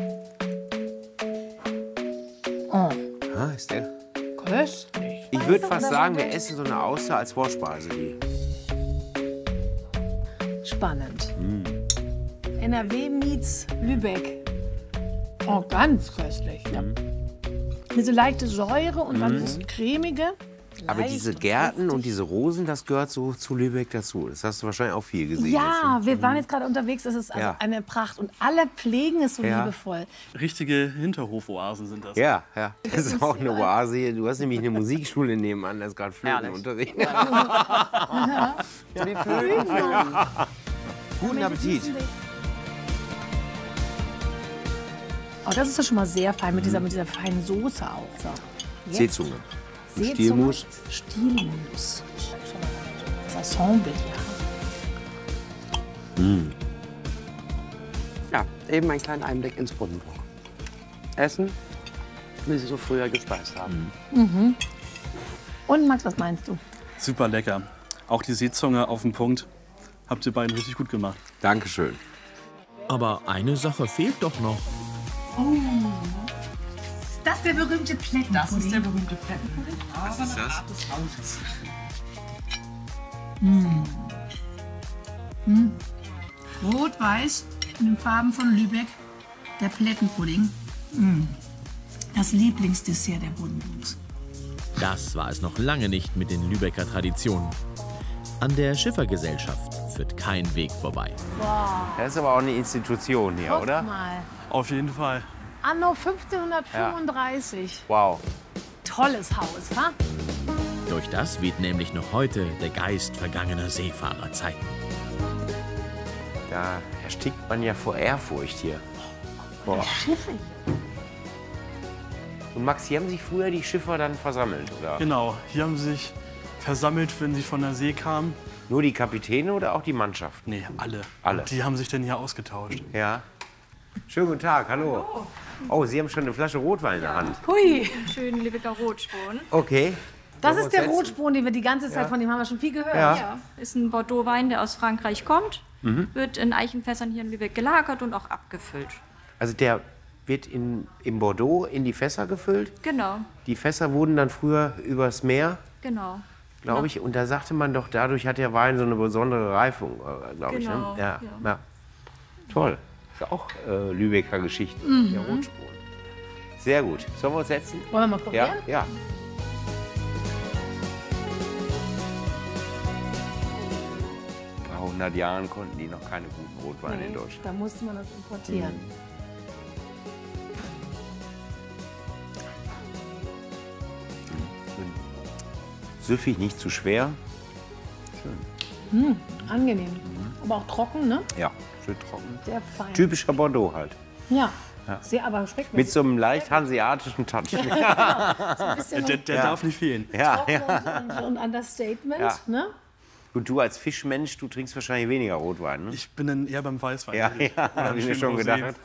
Oh. Ah, ist der? Köstlich. Ich würde fast sagen, wir essen so eine Auster als Vorspeise. Die. Spannend. NRW meets Lübeck. Oh, ganz köstlich. Ja. Diese leichte Säure und dann das cremige. Aber diese Gärten und diese Rosen, das gehört so zu Lübeck dazu. Das hast du wahrscheinlich auch viel gesehen. Ja, wir waren jetzt gerade unterwegs. Das ist also eine Pracht. Und alle pflegen es so liebevoll. Richtige Hinterhofoasen sind das. Ja, ja. Das ist auch eine Oase hier. Du hast nämlich eine Musikschule nebenan, da ist gerade Flötenunterricht. Ja. Die Flöten. Guten Appetit. Oh, das ist ja schon mal sehr fein mit dieser feinen Soße auch. So. Seezunge. Stielmus. Stielmus. Das Ensemble, Ja, eben einen kleinen Einblick ins Buddenbrook. Essen, wie Sie so früher gespeist haben. Und Max, was meinst du? Super lecker. Auch die Seezunge auf den Punkt. Habt ihr beiden richtig gut gemacht. Dankeschön. Aber eine Sache fehlt doch noch. Oh. Ist das der berühmte Plettenpudding? Das ist der berühmte Plettenpudding. Was ist das? Rot-Weiß in den Farben von Lübeck. Der Plettenpudding. Das Lieblingsdessert der Buddenbrooks. Das war es noch lange nicht mit den Lübecker Traditionen. An der Schiffergesellschaft führt kein Weg vorbei. Wow. Das ist aber auch eine Institution hier, Guck oder? mal. Auf jeden Fall. Anno 1535. Wow. Tolles Haus, ha? Durch das weht nämlich noch heute der Geist vergangener Seefahrerzeiten. Da erstickt man ja vor Ehrfurcht hier. Boah. Schiffe. Und Max, hier haben sich früher die Schiffer dann versammelt, oder? Genau, hier haben sie sich versammelt, wenn sie von der See kamen. Nur die Kapitäne oder auch die Mannschaft? Nee, alle. Alle. Die haben sich dann hier ausgetauscht. Ja. Schönen guten Tag, hallo. Oh, Sie haben schon eine Flasche Rotwein in der Hand. Hui. Schönen Lübecker Rotspon. Okay. Das ist der Rotspon, den wir die ganze Zeit, von dem haben wir schon viel gehört. Ja. Ja, ist ein Bordeaux-Wein, der aus Frankreich kommt. Wird in Eichenfässern hier in Lübeck gelagert und auch abgefüllt. Also der wird im Bordeaux in die Fässer gefüllt. Genau, Die Fässer wurden dann früher übers Meer, genau. glaube ich. Und da sagte man doch, dadurch hat der Wein so eine besondere Reifung, glaube ich. Genau, Ne? Ja, ja. ja. Toll. Ist auch Lübecker Geschichte, der Rotspon. Sehr gut. Sollen wir uns setzen? Wollen wir mal probieren? Ja, ja. Vor 100 Jahren konnten die noch keine guten Rotweine in Deutschland. Da musste man das importieren. Süffig, nicht zu schwer. Angenehm. Aber auch trocken, ne? Ja, schön trocken. Sehr fein. Typischer Bordeaux halt. Ja. Ja. Sehr, aber schmeckt Mit so einem leicht hanseatischen Touch. so ein bisschen Der darf nicht fehlen. Ja, ja. trocken und Understatement, Ja. ne? Und du als Fischmensch, du trinkst wahrscheinlich weniger Rotwein, ne? Ich bin dann eher beim Weißwein. Ja, tätig. ja, Oder habe einem ich mir schönen schon Rosé. gedacht.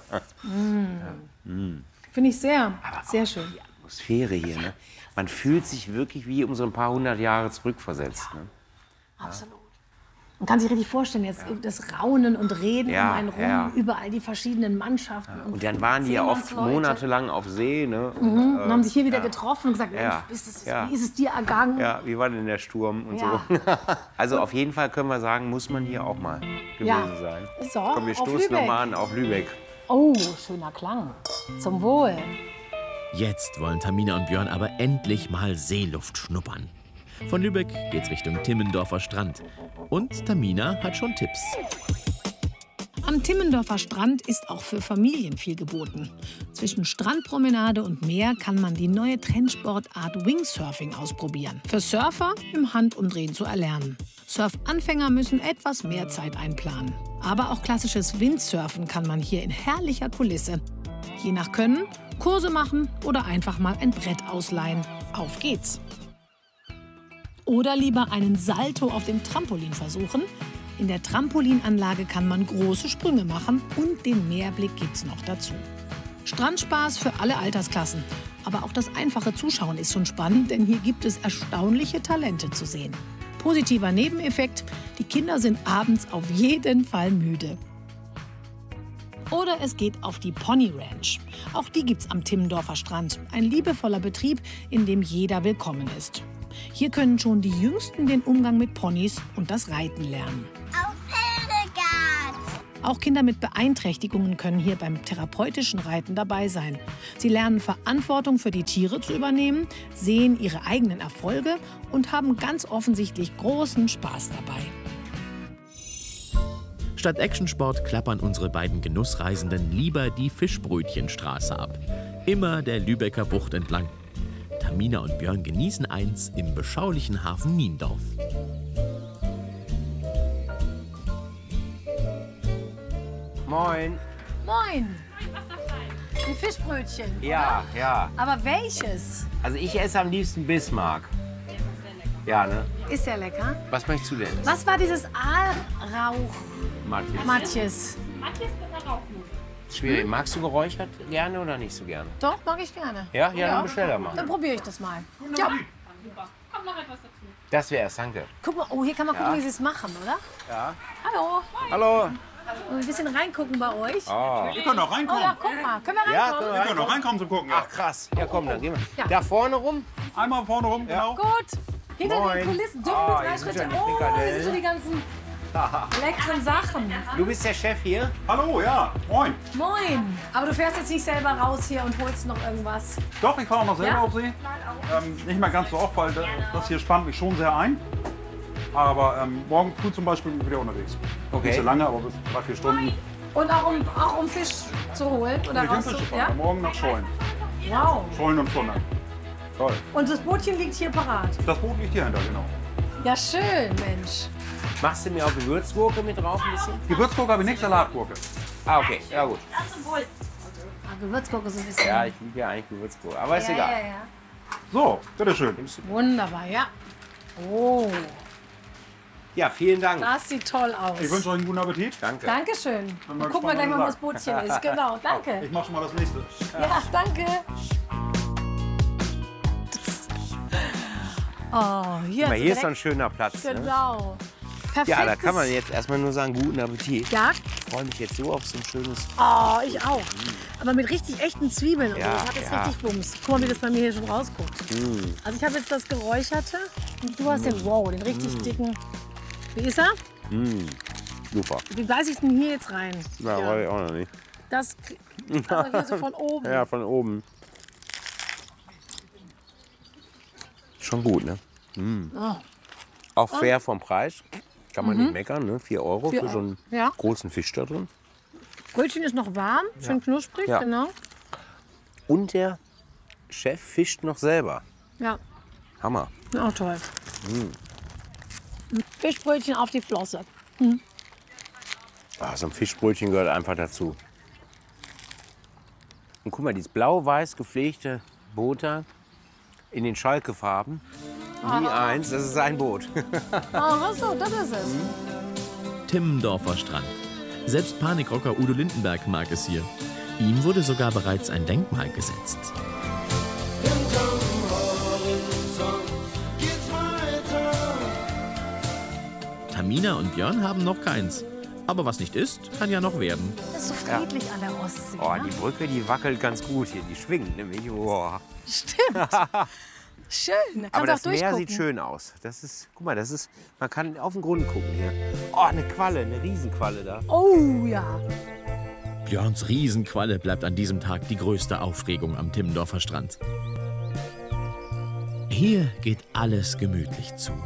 Finde ich sehr schön. Die Atmosphäre hier, ne? Man fühlt sich wirklich wie um so ein paar hundert Jahre zurückversetzt. Ne? Absolut. Man kann sich richtig vorstellen, jetzt das Raunen und Reden Ja, um einen rum, ja. überall die verschiedenen Mannschaften. Und dann waren die ja oft Seemannsleute. monatelang auf See. Ne? Und haben sich hier wieder getroffen und gesagt, Ja. Mensch, Ja. wie ist es dir ergangen? Ja, wie war denn der Sturm und Ja. so. Also auf jeden Fall können wir sagen, muss man hier auch mal gewesen sein. So, Komm, wir auf stoßen Lübeck. nochmal an auf Lübeck. Oh, schöner Klang. Zum Wohl. Jetzt wollen Tamina und Björn aber endlich mal Seeluft schnuppern. Von Lübeck geht's Richtung Timmendorfer Strand. Und Tamina hat schon Tipps. Am Timmendorfer Strand ist auch für Familien viel geboten. Zwischen Strandpromenade und Meer kann man die neue Trendsportart Wingsurfing ausprobieren. Für Surfer im Handumdrehen zu erlernen. Surfanfänger müssen etwas mehr Zeit einplanen. Aber auch klassisches Windsurfen kann man hier in herrlicher Kulisse. Je nach Können Kurse machen oder einfach mal ein Brett ausleihen. Auf geht's! Oder lieber einen Salto auf dem Trampolin versuchen. In der Trampolinanlage kann man große Sprünge machen und den Meerblick gibt's noch dazu. Strandspaß für alle Altersklassen. Aber auch das einfache Zuschauen ist schon spannend, denn hier gibt es erstaunliche Talente zu sehen. Positiver Nebeneffekt, die Kinder sind abends auf jeden Fall müde. Oder es geht auf die Pony Ranch. Auch die gibt's am Timmendorfer Strand. Ein liebevoller Betrieb, in dem jeder willkommen ist. Hier können schon die Jüngsten den Umgang mit Ponys und das Reiten lernen. Auf Hildegard! Auch Kinder mit Beeinträchtigungen können hier beim therapeutischen Reiten dabei sein. Sie lernen Verantwortung für die Tiere zu übernehmen, sehen ihre eigenen Erfolge und haben ganz offensichtlich großen Spaß dabei. Statt Actionsport klappern unsere beiden Genussreisenden lieber die Fischbrötchenstraße ab. Immer der Lübecker Bucht entlang. Tamina und Björn genießen eins im beschaulichen Hafen Niendorf. Moin. Moin. Ein Fischbrötchen. Ja, oder? ja. Aber welches? Also ich esse am liebsten Bismarck. Ja, ne? Ist ja lecker. Was möchtest du denn? Was war dieses Aalrauch? Matjes. Matjes. Manches mit einer Rauchnudeln. Schwierig. Magst du geräuchert gerne oder nicht so gerne? Doch, mag ich gerne. Ja? Ja, dann bestell doch mal. Dann probiere ich das mal. Ja. Super. Kommt noch etwas dazu. Das wär's, danke. Guck mal, oh, hier kann man gucken, wie sie es machen, oder? Ja. Hallo. Hallo. Und ein bisschen reingucken bei euch. Oh. Wir können auch reinkommen. Oh ja, guck mal. Können wir Ja, reinkommen? Wir können auch reinkommen zum Gucken. Ach krass. Ja, komm, dann gehen wir. Ja. Da vorne rum? Einmal vorne rum, genau. Gut. Hinter Moin. den Kulissen, dünn Ah, mit hier drei sind Schritte. schon die Oh, hier Frikadellen. sind schon die ganzen leckeren Sachen. Du bist der Chef hier? Hallo, ja. Moin. Moin. Aber du fährst jetzt nicht selber raus hier und holst noch irgendwas. Doch, ich fahre auch noch selber Ja? auf See. Nicht mehr ganz so oft, weil das hier spannt mich schon sehr ein. Aber morgen früh zum Beispiel bin ich wieder unterwegs. Okay. Nicht so lange, aber bis 3-4 Stunden. Und auch um Fisch zu holen oder Ich bin raus Fisch ja? Morgen nach Schollen. Wow. Schollen und Funder. Toll. Und das Bootchen liegt hier parat. Das Boot liegt hier hinter, genau. Ja, schön, Mensch. Machst du mir auch Gewürzgurke mit drauf ein bisschen? Gewürzgurke habe ich nicht, Salatgurke. Ah, okay. Ja, gut. Ah, Gewürzgurke so ein bisschen. Ja, ich liebe ja eigentlich Gewürzgurke. Aber ist egal. Ja. So, bitteschön. Wunderbar, ja. Oh, Ja, vielen Dank. das sieht toll aus. Ich wünsche euch einen guten Appetit. Danke. Dankeschön. Bin mal Guck mal gespannt, gleich mal, wo was das Bootchen ist. Genau, danke. Ich mache schon mal das nächste. Ja, danke. Oh, hier, Aber so hier ist so ein direkt- schöner Platz. Ne? Genau. Perfekt. Ja, da kann man jetzt erstmal nur sagen, guten Appetit. Ja. Ich freue mich jetzt so auf so ein schönes... Oh, ich auch. Aber mit richtig echten Zwiebeln und Ja, so. Das hat jetzt ja. richtig Bums. Guck mal, wie das bei mir hier schon rausguckt. Also ich habe jetzt das Geräucherte und du hast den, wow, den richtig dicken. Wie ist er? Super. Wie beiß ich denn hier jetzt rein? Na, Ja. wollte ich auch noch nicht. Das, also hier so von oben. Ja, von oben. Schon gut, ne? Oh. Auch fair vom Preis. Kann man nicht meckern, ne? 4 Euro 4 für so einen Ja. großen Fisch da drin. Brötchen ist noch warm, schön knusprig, Ja. genau. Und der Chef fischt noch selber. Ja, Hammer. auch toll. Fischbrötchen auf die Flosse. Ah, so ein Fischbrötchen gehört einfach dazu. Und guck mal, dieses blau-weiß gepflegte Boot da in den Schalke-Farben. Nie eins, das ist sein Boot. Ach so, das ist es. Timmendorfer Strand. Selbst Panikrocker Udo Lindenberg mag es hier. Ihm wurde sogar bereits ein Denkmal gesetzt. Tamina und Björn haben noch keins. Aber was nicht ist, kann ja noch werden. Das ist so friedlich an der Ostsee. Oh, ne? die Brücke, die wackelt ganz gut hier. Die schwingt nämlich. Boah. Stimmt. Schön, da kannst Aber du auch das Meer durchgucken. sieht schön aus. Das ist, guck mal, das ist, man kann auf den Grund gucken hier. Oh, eine Qualle, eine Riesenqualle da. Oh ja. Björns Riesenqualle bleibt an diesem Tag die größte Aufregung am Timmendorfer Strand. Hier geht alles gemütlich zu.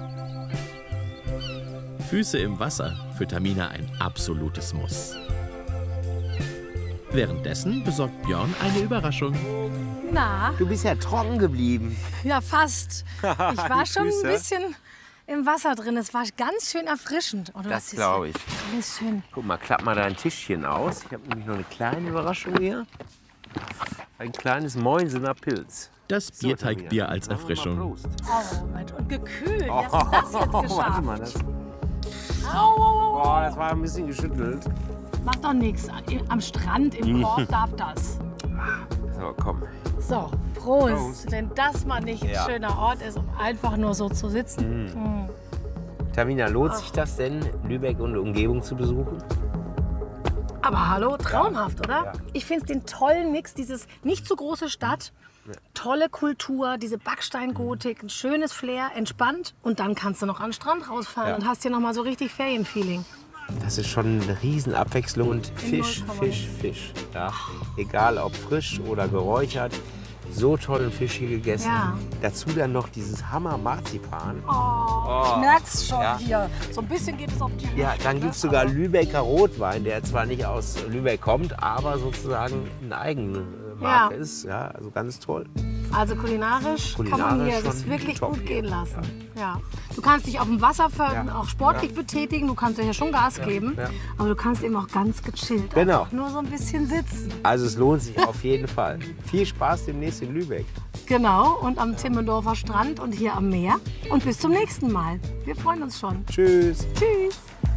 Füße im Wasser für Tamina ein absolutes Muss. Währenddessen besorgt Björn eine Überraschung. Na, Du bist ja trocken geblieben. ja fast. Ich war Die schon ein Füße. bisschen im Wasser drin. Es war ganz schön erfrischend. Oh, du Das hast es glaube ich. Alles schön. Guck mal, klapp mal dein Tischchen aus. Ich habe nämlich noch eine kleine Überraschung hier. Ein kleines Mäusener Pilz. Das Bierteigbier als Erfrischung. Prost. Oh, Mensch, und gekühlt. Wie hast du das jetzt Warte geschafft? mal, das, Au, au, au, au. boah, das war ein bisschen geschüttelt. Macht doch nichts. Am Strand, im Korb darf das. So, komm. So, Prost. Prost. Wenn das mal nicht ein Ja. schöner Ort ist, um einfach nur so zu sitzen. Tamina, lohnt sich das denn, Lübeck und Umgebung zu besuchen? Aber hallo, traumhaft, oder? Ja. Ich finde den tollen Mix, dieses nicht zu große Stadt, tolle Kultur, diese Backsteingotik, ein schönes Flair, entspannt. Und dann kannst du noch an den Strand rausfahren Ja. und hast hier noch mal so richtig Ferienfeeling. Das ist schon eine Riesenabwechslung und Fisch, Fisch, Fisch. Ja. Egal ob frisch oder geräuchert. So tollen Fisch hier gegessen. Ja. Dazu dann noch dieses Hammer-Marzipan. Ich merk's schon hier. So ein bisschen geht es auf die Ja, Luft, dann ne? gibt es sogar Lübecker Rotwein, der zwar nicht aus Lübeck kommt, aber sozusagen eine Eigenmarke ist. Ja, also ganz toll. Also kulinarisch kann man hier das wirklich gut gehen lassen. Ja. Du kannst dich auf dem Wasser auch sportlich betätigen, du kannst ja schon Gas geben, aber du kannst eben auch ganz gechillt einfach nur so ein bisschen sitzen. Also es lohnt sich auf jeden Fall. Viel Spaß demnächst in Lübeck. Genau, und am Timmendorfer Strand und hier am Meer. Und bis zum nächsten Mal. Wir freuen uns schon. Tschüss. Tschüss.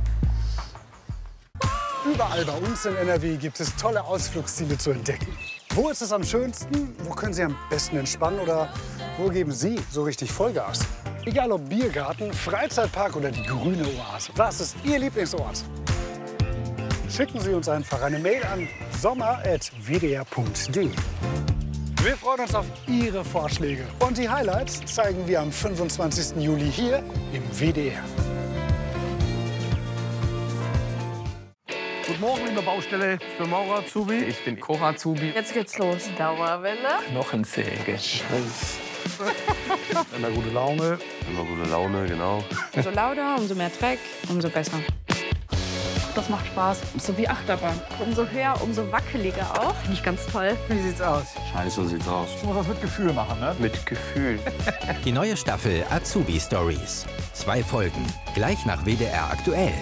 Überall bei uns in NRW gibt es tolle Ausflugsziele zu entdecken. Wo ist es am schönsten? Wo können Sie am besten entspannen? Oder wo geben Sie so richtig Vollgas? Egal ob Biergarten, Freizeitpark oder die grüne Oase. Was ist Ihr Lieblingsort? Schicken Sie uns einfach eine Mail an sommer@wdr.de. Wir freuen uns auf Ihre Vorschläge. Und die Highlights zeigen wir am 25. Juli hier im WDR. Guten Morgen, liebe Baustelle. Ich bin Maurer Azubi. Ich bin Koch Azubi. Jetzt geht's los. Dauerwelle. Knochensäge. Immer gute Laune. Immer gute Laune, genau. Umso lauter, umso mehr Dreck, umso besser. Das macht Spaß. So wie Achterbahn. Umso höher, umso wackeliger auch. Finde ich ganz toll. Wie sieht's aus? Scheiße sieht's aus. Ich muss das mit Gefühl machen, ne? Mit Gefühl. Die neue Staffel Azubi Stories. 2 Folgen. Gleich nach WDR aktuell.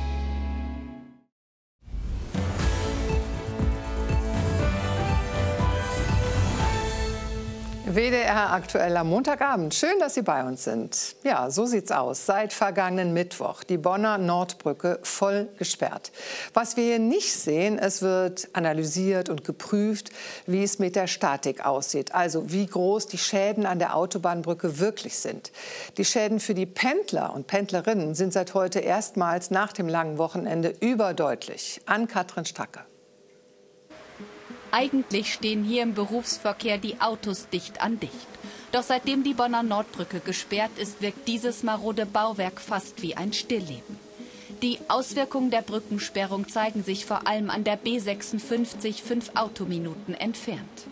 WDR aktuell am Montagabend. Schön, dass Sie bei uns sind. Ja, so sieht's aus. Seit vergangenen Mittwoch die Bonner Nordbrücke voll gesperrt. Was wir hier nicht sehen, es wird analysiert und geprüft, wie es mit der Statik aussieht. Also wie groß die Schäden an der Autobahnbrücke wirklich sind. Die Schäden für die Pendler und Pendlerinnen sind seit heute erstmals nach dem langen Wochenende überdeutlich. Ann-Kathrin Stracke. Eigentlich stehen hier im Berufsverkehr die Autos dicht an dicht. Doch seitdem die Bonner Nordbrücke gesperrt ist, wirkt dieses marode Bauwerk fast wie ein Stillleben. Die Auswirkungen der Brückensperrung zeigen sich vor allem an der B56, 5 Autominuten entfernt.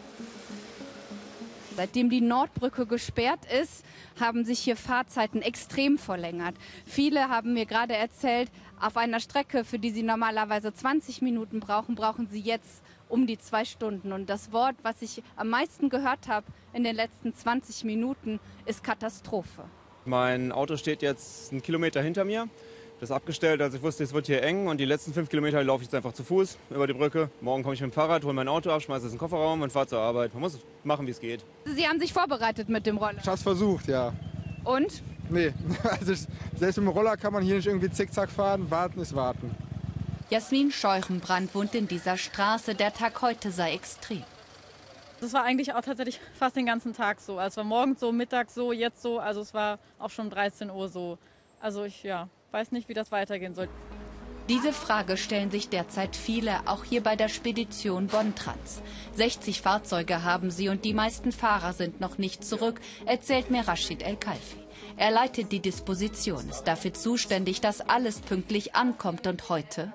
Seitdem die Nordbrücke gesperrt ist, haben sich hier Fahrzeiten extrem verlängert. Viele haben mir gerade erzählt, auf einer Strecke, für die sie normalerweise 20 Minuten brauchen, brauchen sie jetzt um die 2 Stunden. Und das Wort, was ich am meisten gehört habe in den letzten 20 Minuten, ist Katastrophe. Mein Auto steht jetzt 1 Kilometer hinter mir. Das ist abgestellt, also ich wusste, es wird hier eng. Und die letzten 5 Kilometer laufe ich jetzt einfach zu Fuß über die Brücke. Morgen komme ich mit dem Fahrrad, hole mein Auto ab, schmeiße es in den Kofferraum und fahre zur Arbeit. Man muss machen, wie es geht. Sie haben sich vorbereitet mit dem Roller. Ich habe es versucht, ja. Und? Nee, also selbst mit dem Roller kann man hier nicht irgendwie zickzack fahren. Warten ist warten. Jasmin Scheurenbrand wohnt in dieser Straße. Der Tag heute sei extrem. Das war eigentlich auch tatsächlich fast den ganzen Tag so. Also es war morgens so, mittags so, jetzt so. Also es war auch schon 13 Uhr so. Also ich weiß nicht, wie das weitergehen soll. Diese Frage stellen sich derzeit viele, auch hier bei der Spedition Bontrans. 60 Fahrzeuge haben sie und die meisten Fahrer sind noch nicht zurück, erzählt mir Rashid El-Kalfi. Er leitet die Disposition, ist dafür zuständig, dass alles pünktlich ankommt und heute...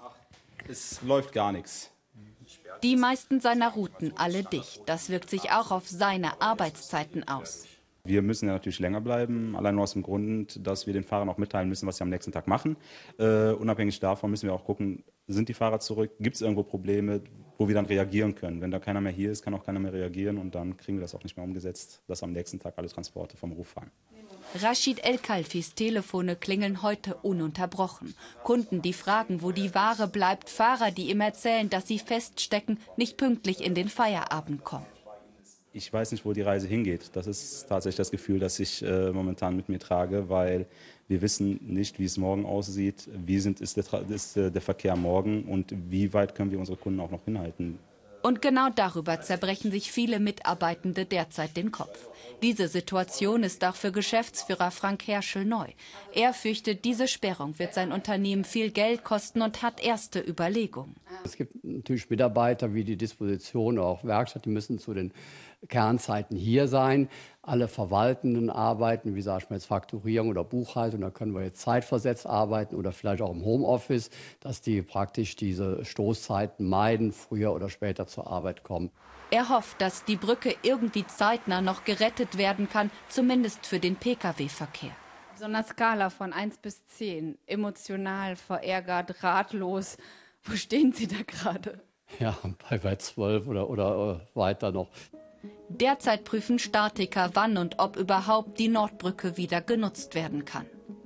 Es läuft gar nichts. Die meisten seiner Routen alle dicht. Das wirkt sich auch auf seine Arbeitszeiten aus. Wir müssen ja natürlich länger bleiben, allein nur aus dem Grund, dass wir den Fahrern auch mitteilen müssen, was sie am nächsten Tag machen. Unabhängig davon müssen wir auch gucken, sind die Fahrer zurück, gibt es irgendwo Probleme, wo wir dann reagieren können. Wenn da keiner mehr hier ist, kann auch keiner mehr reagieren und dann kriegen wir das auch nicht mehr umgesetzt, dass am nächsten Tag alle Transporte vom Ruf fallen. Rashid El-Kalfis Telefone klingeln heute ununterbrochen. Kunden, die fragen, wo die Ware bleibt, Fahrer, die ihm erzählen, dass sie feststecken, nicht pünktlich in den Feierabend kommen. Ich weiß nicht, wo die Reise hingeht. Das ist tatsächlich das Gefühl, das ich momentan mit mir trage, weil wir wissen nicht, wie es morgen aussieht, ist der Verkehr morgen und wie weit können wir unsere Kunden auch noch hinhalten. Und genau darüber zerbrechen sich viele Mitarbeitende derzeit den Kopf. Diese Situation ist auch für Geschäftsführer Frank Herschel neu. Er fürchtet, diese Sperrung wird sein Unternehmen viel Geld kosten und hat erste Überlegungen. Es gibt natürlich Mitarbeiter wie die Disposition, auch Werkstatt, die müssen zu den Kernzeiten hier sein. alle verwaltenden Arbeiten, wie sag ich mal jetzt Fakturierung oder Buchhaltung, da können wir jetzt zeitversetzt arbeiten oder vielleicht auch im Homeoffice, dass die praktisch diese Stoßzeiten meiden, früher oder später zur Arbeit kommen. Er hofft, dass die Brücke irgendwie zeitnah noch gerettet werden kann, zumindest für den Pkw-Verkehr. So einer Skala von 1 bis 10, emotional, verärgert, ratlos, wo stehen Sie da gerade? Ja, bei 12 oder weiter noch. Derzeit prüfen Statiker, wann und ob überhaupt die Nordbrücke wieder genutzt werden kann.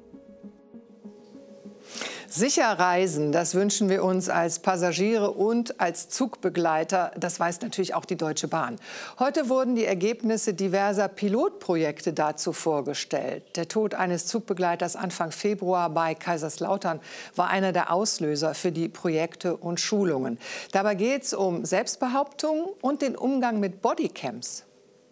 Sicher reisen, das wünschen wir uns als Passagiere und als Zugbegleiter. Das weiß natürlich auch die Deutsche Bahn. Heute wurden die Ergebnisse diverser Pilotprojekte dazu vorgestellt. Der Tod eines Zugbegleiters Anfang Februar bei Kaiserslautern war einer der Auslöser für die Projekte und Schulungen. Dabei geht es um Selbstbehauptung und den Umgang mit Bodycams.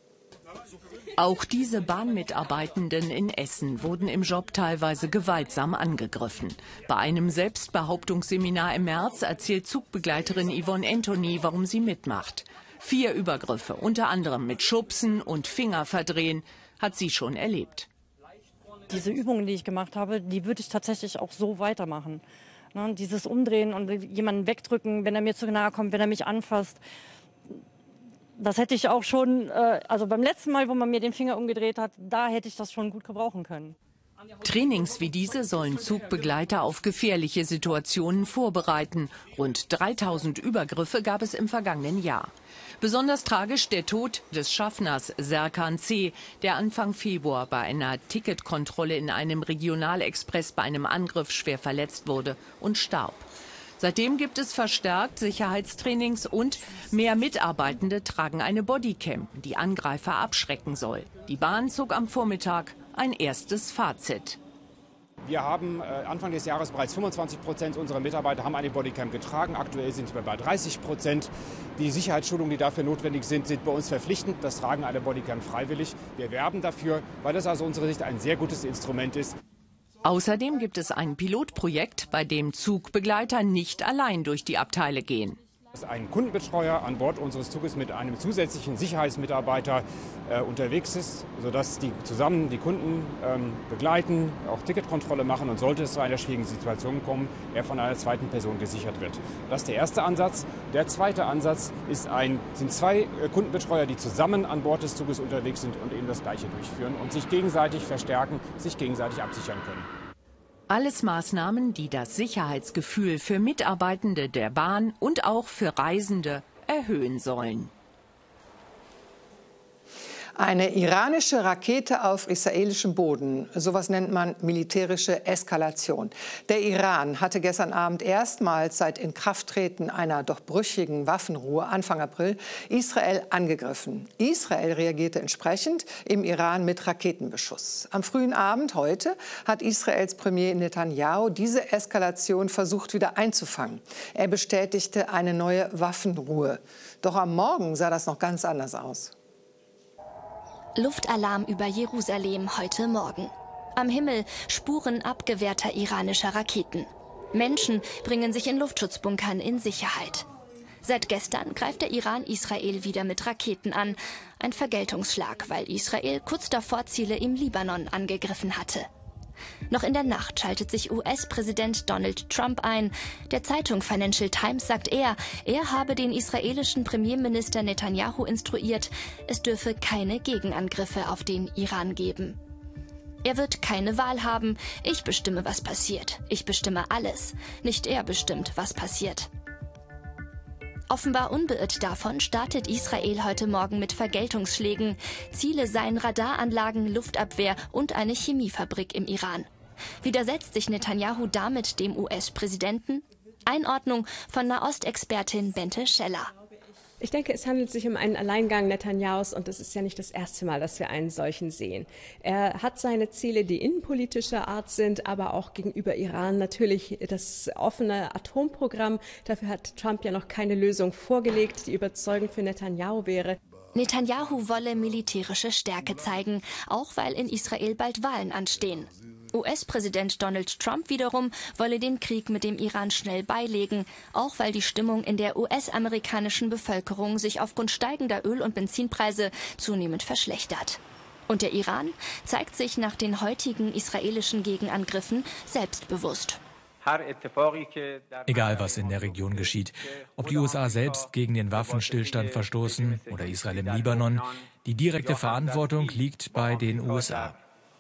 Auch diese Bahnmitarbeitenden in Essen wurden im Job teilweise gewaltsam angegriffen. Bei einem Selbstbehauptungsseminar im März erzählt Zugbegleiterin Yvonne Anthony, warum sie mitmacht. 4 Übergriffe, unter anderem mit Schubsen und Fingerverdrehen, hat sie schon erlebt. Diese Übungen, die ich gemacht habe, die würde ich tatsächlich auch so weitermachen. Ne, dieses Umdrehen und jemanden wegdrücken, wenn er mir zu nahe kommt, wenn er mich anfasst. Das hätte ich auch schon, also beim letzten Mal, wo man mir den Finger umgedreht hat, da hätte ich das schon gut gebrauchen können. Trainings wie diese sollen Zugbegleiter auf gefährliche Situationen vorbereiten. Rund 3000 Übergriffe gab es im vergangenen Jahr. Besonders tragisch der Tod des Schaffners Serkan C., der Anfang Februar bei einer Ticketkontrolle in einem Regionalexpress bei einem Angriff schwer verletzt wurde und starb. Seitdem gibt es verstärkt Sicherheitstrainings und mehr Mitarbeitende tragen eine Bodycam, die Angreifer abschrecken soll. Die Bahn zog am Vormittag ein erstes Fazit. Wir haben Anfang des Jahres bereits 25% unserer Mitarbeiter haben eine Bodycam getragen. Aktuell sind wir bei 30%. Die Sicherheitsschulungen, die dafür notwendig sind, sind bei uns verpflichtend. Das Tragen einer Bodycam freiwillig. Wir werben dafür, weil das aus unserer Sicht ein sehr gutes Instrument ist. Außerdem gibt es ein Pilotprojekt, bei dem Zugbegleiter nicht allein durch die Abteile gehen. Ein Kundenbetreuer an Bord unseres Zuges mit einem zusätzlichen Sicherheitsmitarbeiter unterwegs ist, sodass die zusammen die Kunden begleiten, auch Ticketkontrolle machen und sollte es zu einer schwierigen Situation kommen, er von einer zweiten Person gesichert wird. Das ist der erste Ansatz. Der zweite Ansatz sind 2 Kundenbetreuer, die zusammen an Bord des Zuges unterwegs sind und eben das Gleiche durchführen und sich gegenseitig verstärken, sich gegenseitig absichern können. Alles Maßnahmen, die das Sicherheitsgefühl für Mitarbeitende der Bahn und auch für Reisende erhöhen sollen. Eine iranische Rakete auf israelischem Boden, sowas nennt man militärische Eskalation. Der Iran hatte gestern Abend erstmals seit Inkrafttreten einer doch brüchigen Waffenruhe Anfang April Israel angegriffen. Israel reagierte entsprechend im Iran mit Raketenbeschuss. Am frühen Abend heute hat Israels Premier Netanyahu diese Eskalation versucht wieder einzufangen. Er bestätigte eine neue Waffenruhe. Doch am Morgen sah das noch ganz anders aus. Luftalarm über Jerusalem heute Morgen. Am Himmel Spuren abgewehrter iranischer Raketen. Menschen bringen sich in Luftschutzbunkern in Sicherheit. Seit gestern greift der Iran Israel wieder mit Raketen an. Ein Vergeltungsschlag, weil Israel kurz davor Ziele im Libanon angegriffen hatte. Noch in der Nacht schaltet sich US-Präsident Donald Trump ein. Der Zeitung Financial Times sagt er habe den israelischen Premierminister Netanyahu instruiert, es dürfe keine Gegenangriffe auf den Iran geben. Er wird keine Wahl haben. Ich bestimme, was passiert. Ich bestimme alles. Nicht er bestimmt, was passiert. Offenbar unbeirrt davon startet Israel heute Morgen mit Vergeltungsschlägen. Ziele seien Radaranlagen, Luftabwehr und eine Chemiefabrik im Iran. Widersetzt sich Netanyahu damit dem US-Präsidenten? Einordnung von Nahostexpertin Bente Scheller. Ich denke, es handelt sich um einen Alleingang Netanyahus und es ist ja nicht das erste Mal, dass wir einen solchen sehen. Er hat seine Ziele, die innenpolitischer Art sind, aber auch gegenüber Iran natürlich das offene Atomprogramm. Dafür hat Trump ja noch keine Lösung vorgelegt, die überzeugend für Netanyahu wäre. Netanyahu wolle militärische Stärke zeigen, auch weil in Israel bald Wahlen anstehen. US-Präsident Donald Trump wiederum wolle den Krieg mit dem Iran schnell beilegen, auch weil die Stimmung in der US-amerikanischen Bevölkerung sich aufgrund steigender Öl- und Benzinpreise zunehmend verschlechtert. Und der Iran zeigt sich nach den heutigen israelischen Gegenangriffen selbstbewusst. Egal, was in der Region geschieht, ob die USA selbst gegen den Waffenstillstand verstoßen oder Israel im Libanon, die direkte Verantwortung liegt bei den USA.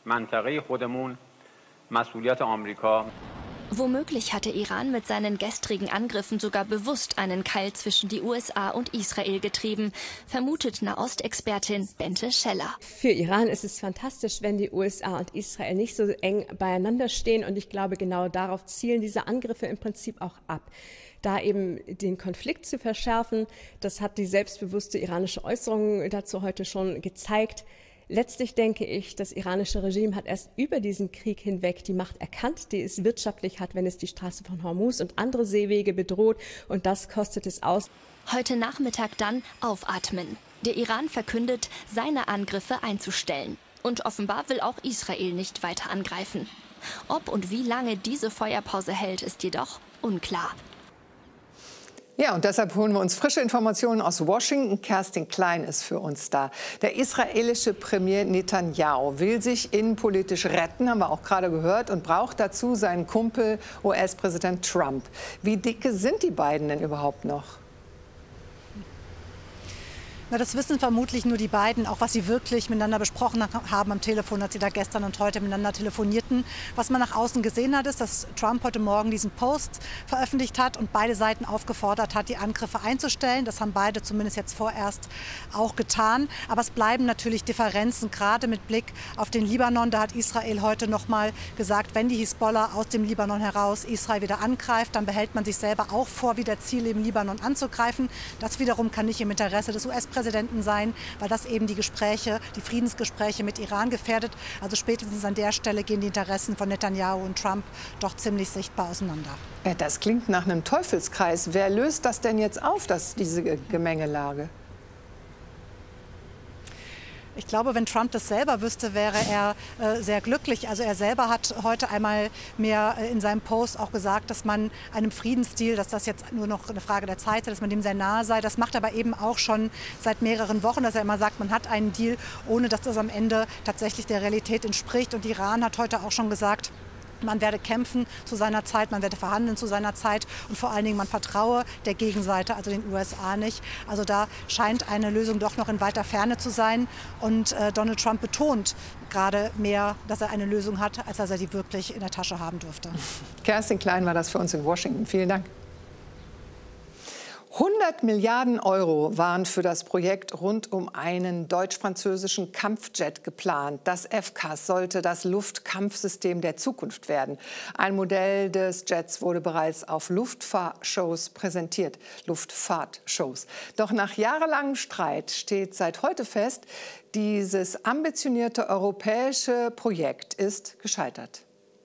Womöglich hatte Iran mit seinen gestrigen Angriffen sogar bewusst einen Keil zwischen die USA und Israel getrieben, vermutet Nahostexpertin Bente Scheller. Für Iran ist es fantastisch, wenn die USA und Israel nicht so eng beieinander stehen. Und ich glaube, genau darauf zielen diese Angriffe im Prinzip auch ab. Da eben den Konflikt zu verschärfen, das hat die selbstbewusste iranische Äußerung dazu heute schon gezeigt. Letztlich denke ich, das iranische Regime hat erst über diesen Krieg hinweg die Macht erkannt, die es wirtschaftlich hat, wenn es die Straße von Hormuz und andere Seewege bedroht. Und das kostet es aus. Heute Nachmittag dann aufatmen. Der Iran verkündet, seine Angriffe einzustellen. Und offenbar will auch Israel nicht weiter angreifen. Ob und wie lange diese Feuerpause hält, ist jedoch unklar. Ja, und deshalb holen wir uns frische Informationen aus Washington. Kerstin Klein ist für uns da. Der israelische Premier Netanyahu will sich innenpolitisch retten, haben wir auch gerade gehört, und braucht dazu seinen Kumpel US-Präsident Trump. Wie dicke sind die beiden denn überhaupt noch? Na, das wissen vermutlich nur die beiden, auch was sie wirklich miteinander besprochen haben am Telefon, als sie da gestern und heute miteinander telefonierten. Was man nach außen gesehen hat, ist, dass Trump heute Morgen diesen Post veröffentlicht hat und beide Seiten aufgefordert hat, die Angriffe einzustellen. Das haben beide zumindest jetzt vorerst auch getan. Aber es bleiben natürlich Differenzen, gerade mit Blick auf den Libanon. Da hat Israel heute noch mal gesagt, wenn die Hisbollah aus dem Libanon heraus Israel wieder angreift, dann behält man sich selber auch vor, wieder Ziele im Libanon anzugreifen. Das wiederum kann nicht im Interesse des US-Präsidenten sein, weil das eben die Friedensgespräche mit Iran gefährdet. Also spätestens an der Stelle gehen die Interessen von Netanyahu und Trump doch ziemlich sichtbar auseinander. Ja, das klingt nach einem Teufelskreis. Wer löst das denn jetzt auf, diese Gemengelage? Ich glaube, wenn Trump das selber wüsste, wäre er sehr glücklich. Also er selber hat heute einmal mehr in seinem Post auch gesagt, dass man einem Friedensdeal, dass das jetzt nur noch eine Frage der Zeit sei, dass man dem sehr nahe sei. Das macht er aber eben auch schon seit mehreren Wochen, dass er immer sagt, man hat einen Deal, ohne dass das am Ende tatsächlich der Realität entspricht. Und Iran hat heute auch schon gesagt, man werde kämpfen zu seiner Zeit, man werde verhandeln zu seiner Zeit und vor allen Dingen, man vertraue der Gegenseite, also den USA, nicht. Also da scheint eine Lösung doch noch in weiter Ferne zu sein. Und Donald Trump betont gerade mehr, dass er eine Lösung hat, als dass er die wirklich in der Tasche haben dürfte. Kerstin Klein war das für uns in Washington. Vielen Dank. 100 Milliarden Euro waren für das Projekt rund um einen deutsch-französischen Kampfjet geplant. Das FCAS sollte das Luftkampfsystem der Zukunft werden. Ein Modell des Jets wurde bereits auf Luftfahrtshows präsentiert. Doch nach jahrelangem Streit steht seit heute fest, dieses ambitionierte europäische Projekt ist gescheitert.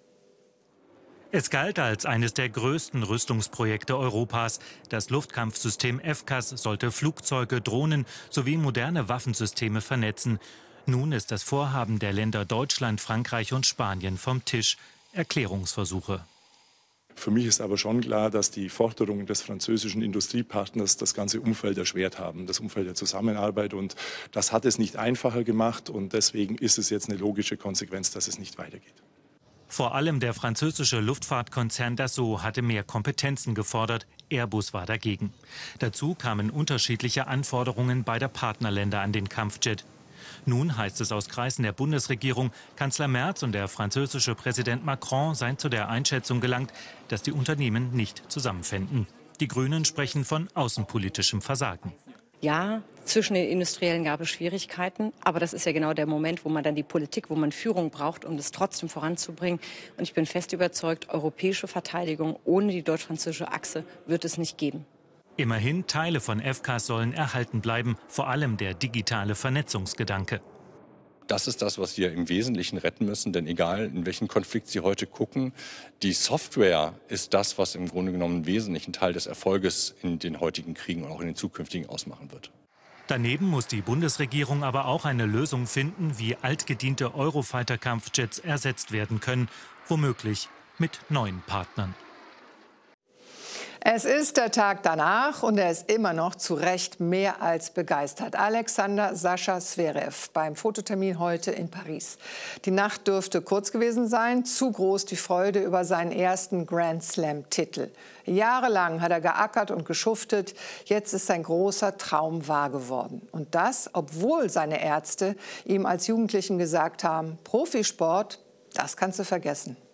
Es galt als eines der größten Rüstungsprojekte Europas. Das Luftkampfsystem FCAS sollte Flugzeuge, Drohnen sowie moderne Waffensysteme vernetzen. Nun ist das Vorhaben der Länder Deutschland, Frankreich und Spanien vom Tisch. Erklärungsversuche. Für mich ist aber schon klar, dass die Forderungen des französischen Industriepartners das ganze Umfeld erschwert haben, das Umfeld der Zusammenarbeit. Und das hat es nicht einfacher gemacht. Und deswegen ist es jetzt eine logische Konsequenz, dass es nicht weitergeht. Vor allem der französische Luftfahrtkonzern Dassault hatte mehr Kompetenzen gefordert. Airbus war dagegen. Dazu kamen unterschiedliche Anforderungen beider Partnerländer an den Kampfjet. Nun heißt es aus Kreisen der Bundesregierung, Kanzler Merz und der französische Präsident Macron seien zu der Einschätzung gelangt, dass die Unternehmen nicht zusammenfänden. Die Grünen sprechen von außenpolitischem Versagen. Ja, zwischen den Industriellen gab es Schwierigkeiten, aber das ist ja genau der Moment, wo man dann die Politik, wo man Führung braucht, um es trotzdem voranzubringen. Und ich bin fest überzeugt, europäische Verteidigung ohne die deutsch-französische Achse wird es nicht geben. Immerhin, Teile von FCAS sollen erhalten bleiben, vor allem der digitale Vernetzungsgedanke. Das ist das, was wir im Wesentlichen retten müssen, denn egal, in welchen Konflikt Sie heute gucken, die Software ist das, was im Grunde genommen einen wesentlichen Teil des Erfolges in den heutigen Kriegen und auch in den zukünftigen ausmachen wird. Daneben muss die Bundesregierung aber auch eine Lösung finden, wie altgediente Eurofighter-Kampfjets ersetzt werden können, womöglich mit neuen Partnern. Es ist der Tag danach und er ist immer noch zu Recht mehr als begeistert. Alexander Sascha Zverev beim Fototermin heute in Paris. Die Nacht dürfte kurz gewesen sein, zu groß die Freude über seinen ersten Grand Slam-Titel. Jahrelang hat er geackert und geschuftet, jetzt ist sein großer Traum wahr geworden. Und das, obwohl seine Ärzte ihm als Jugendlichen gesagt haben, Profisport, das kannst du vergessen.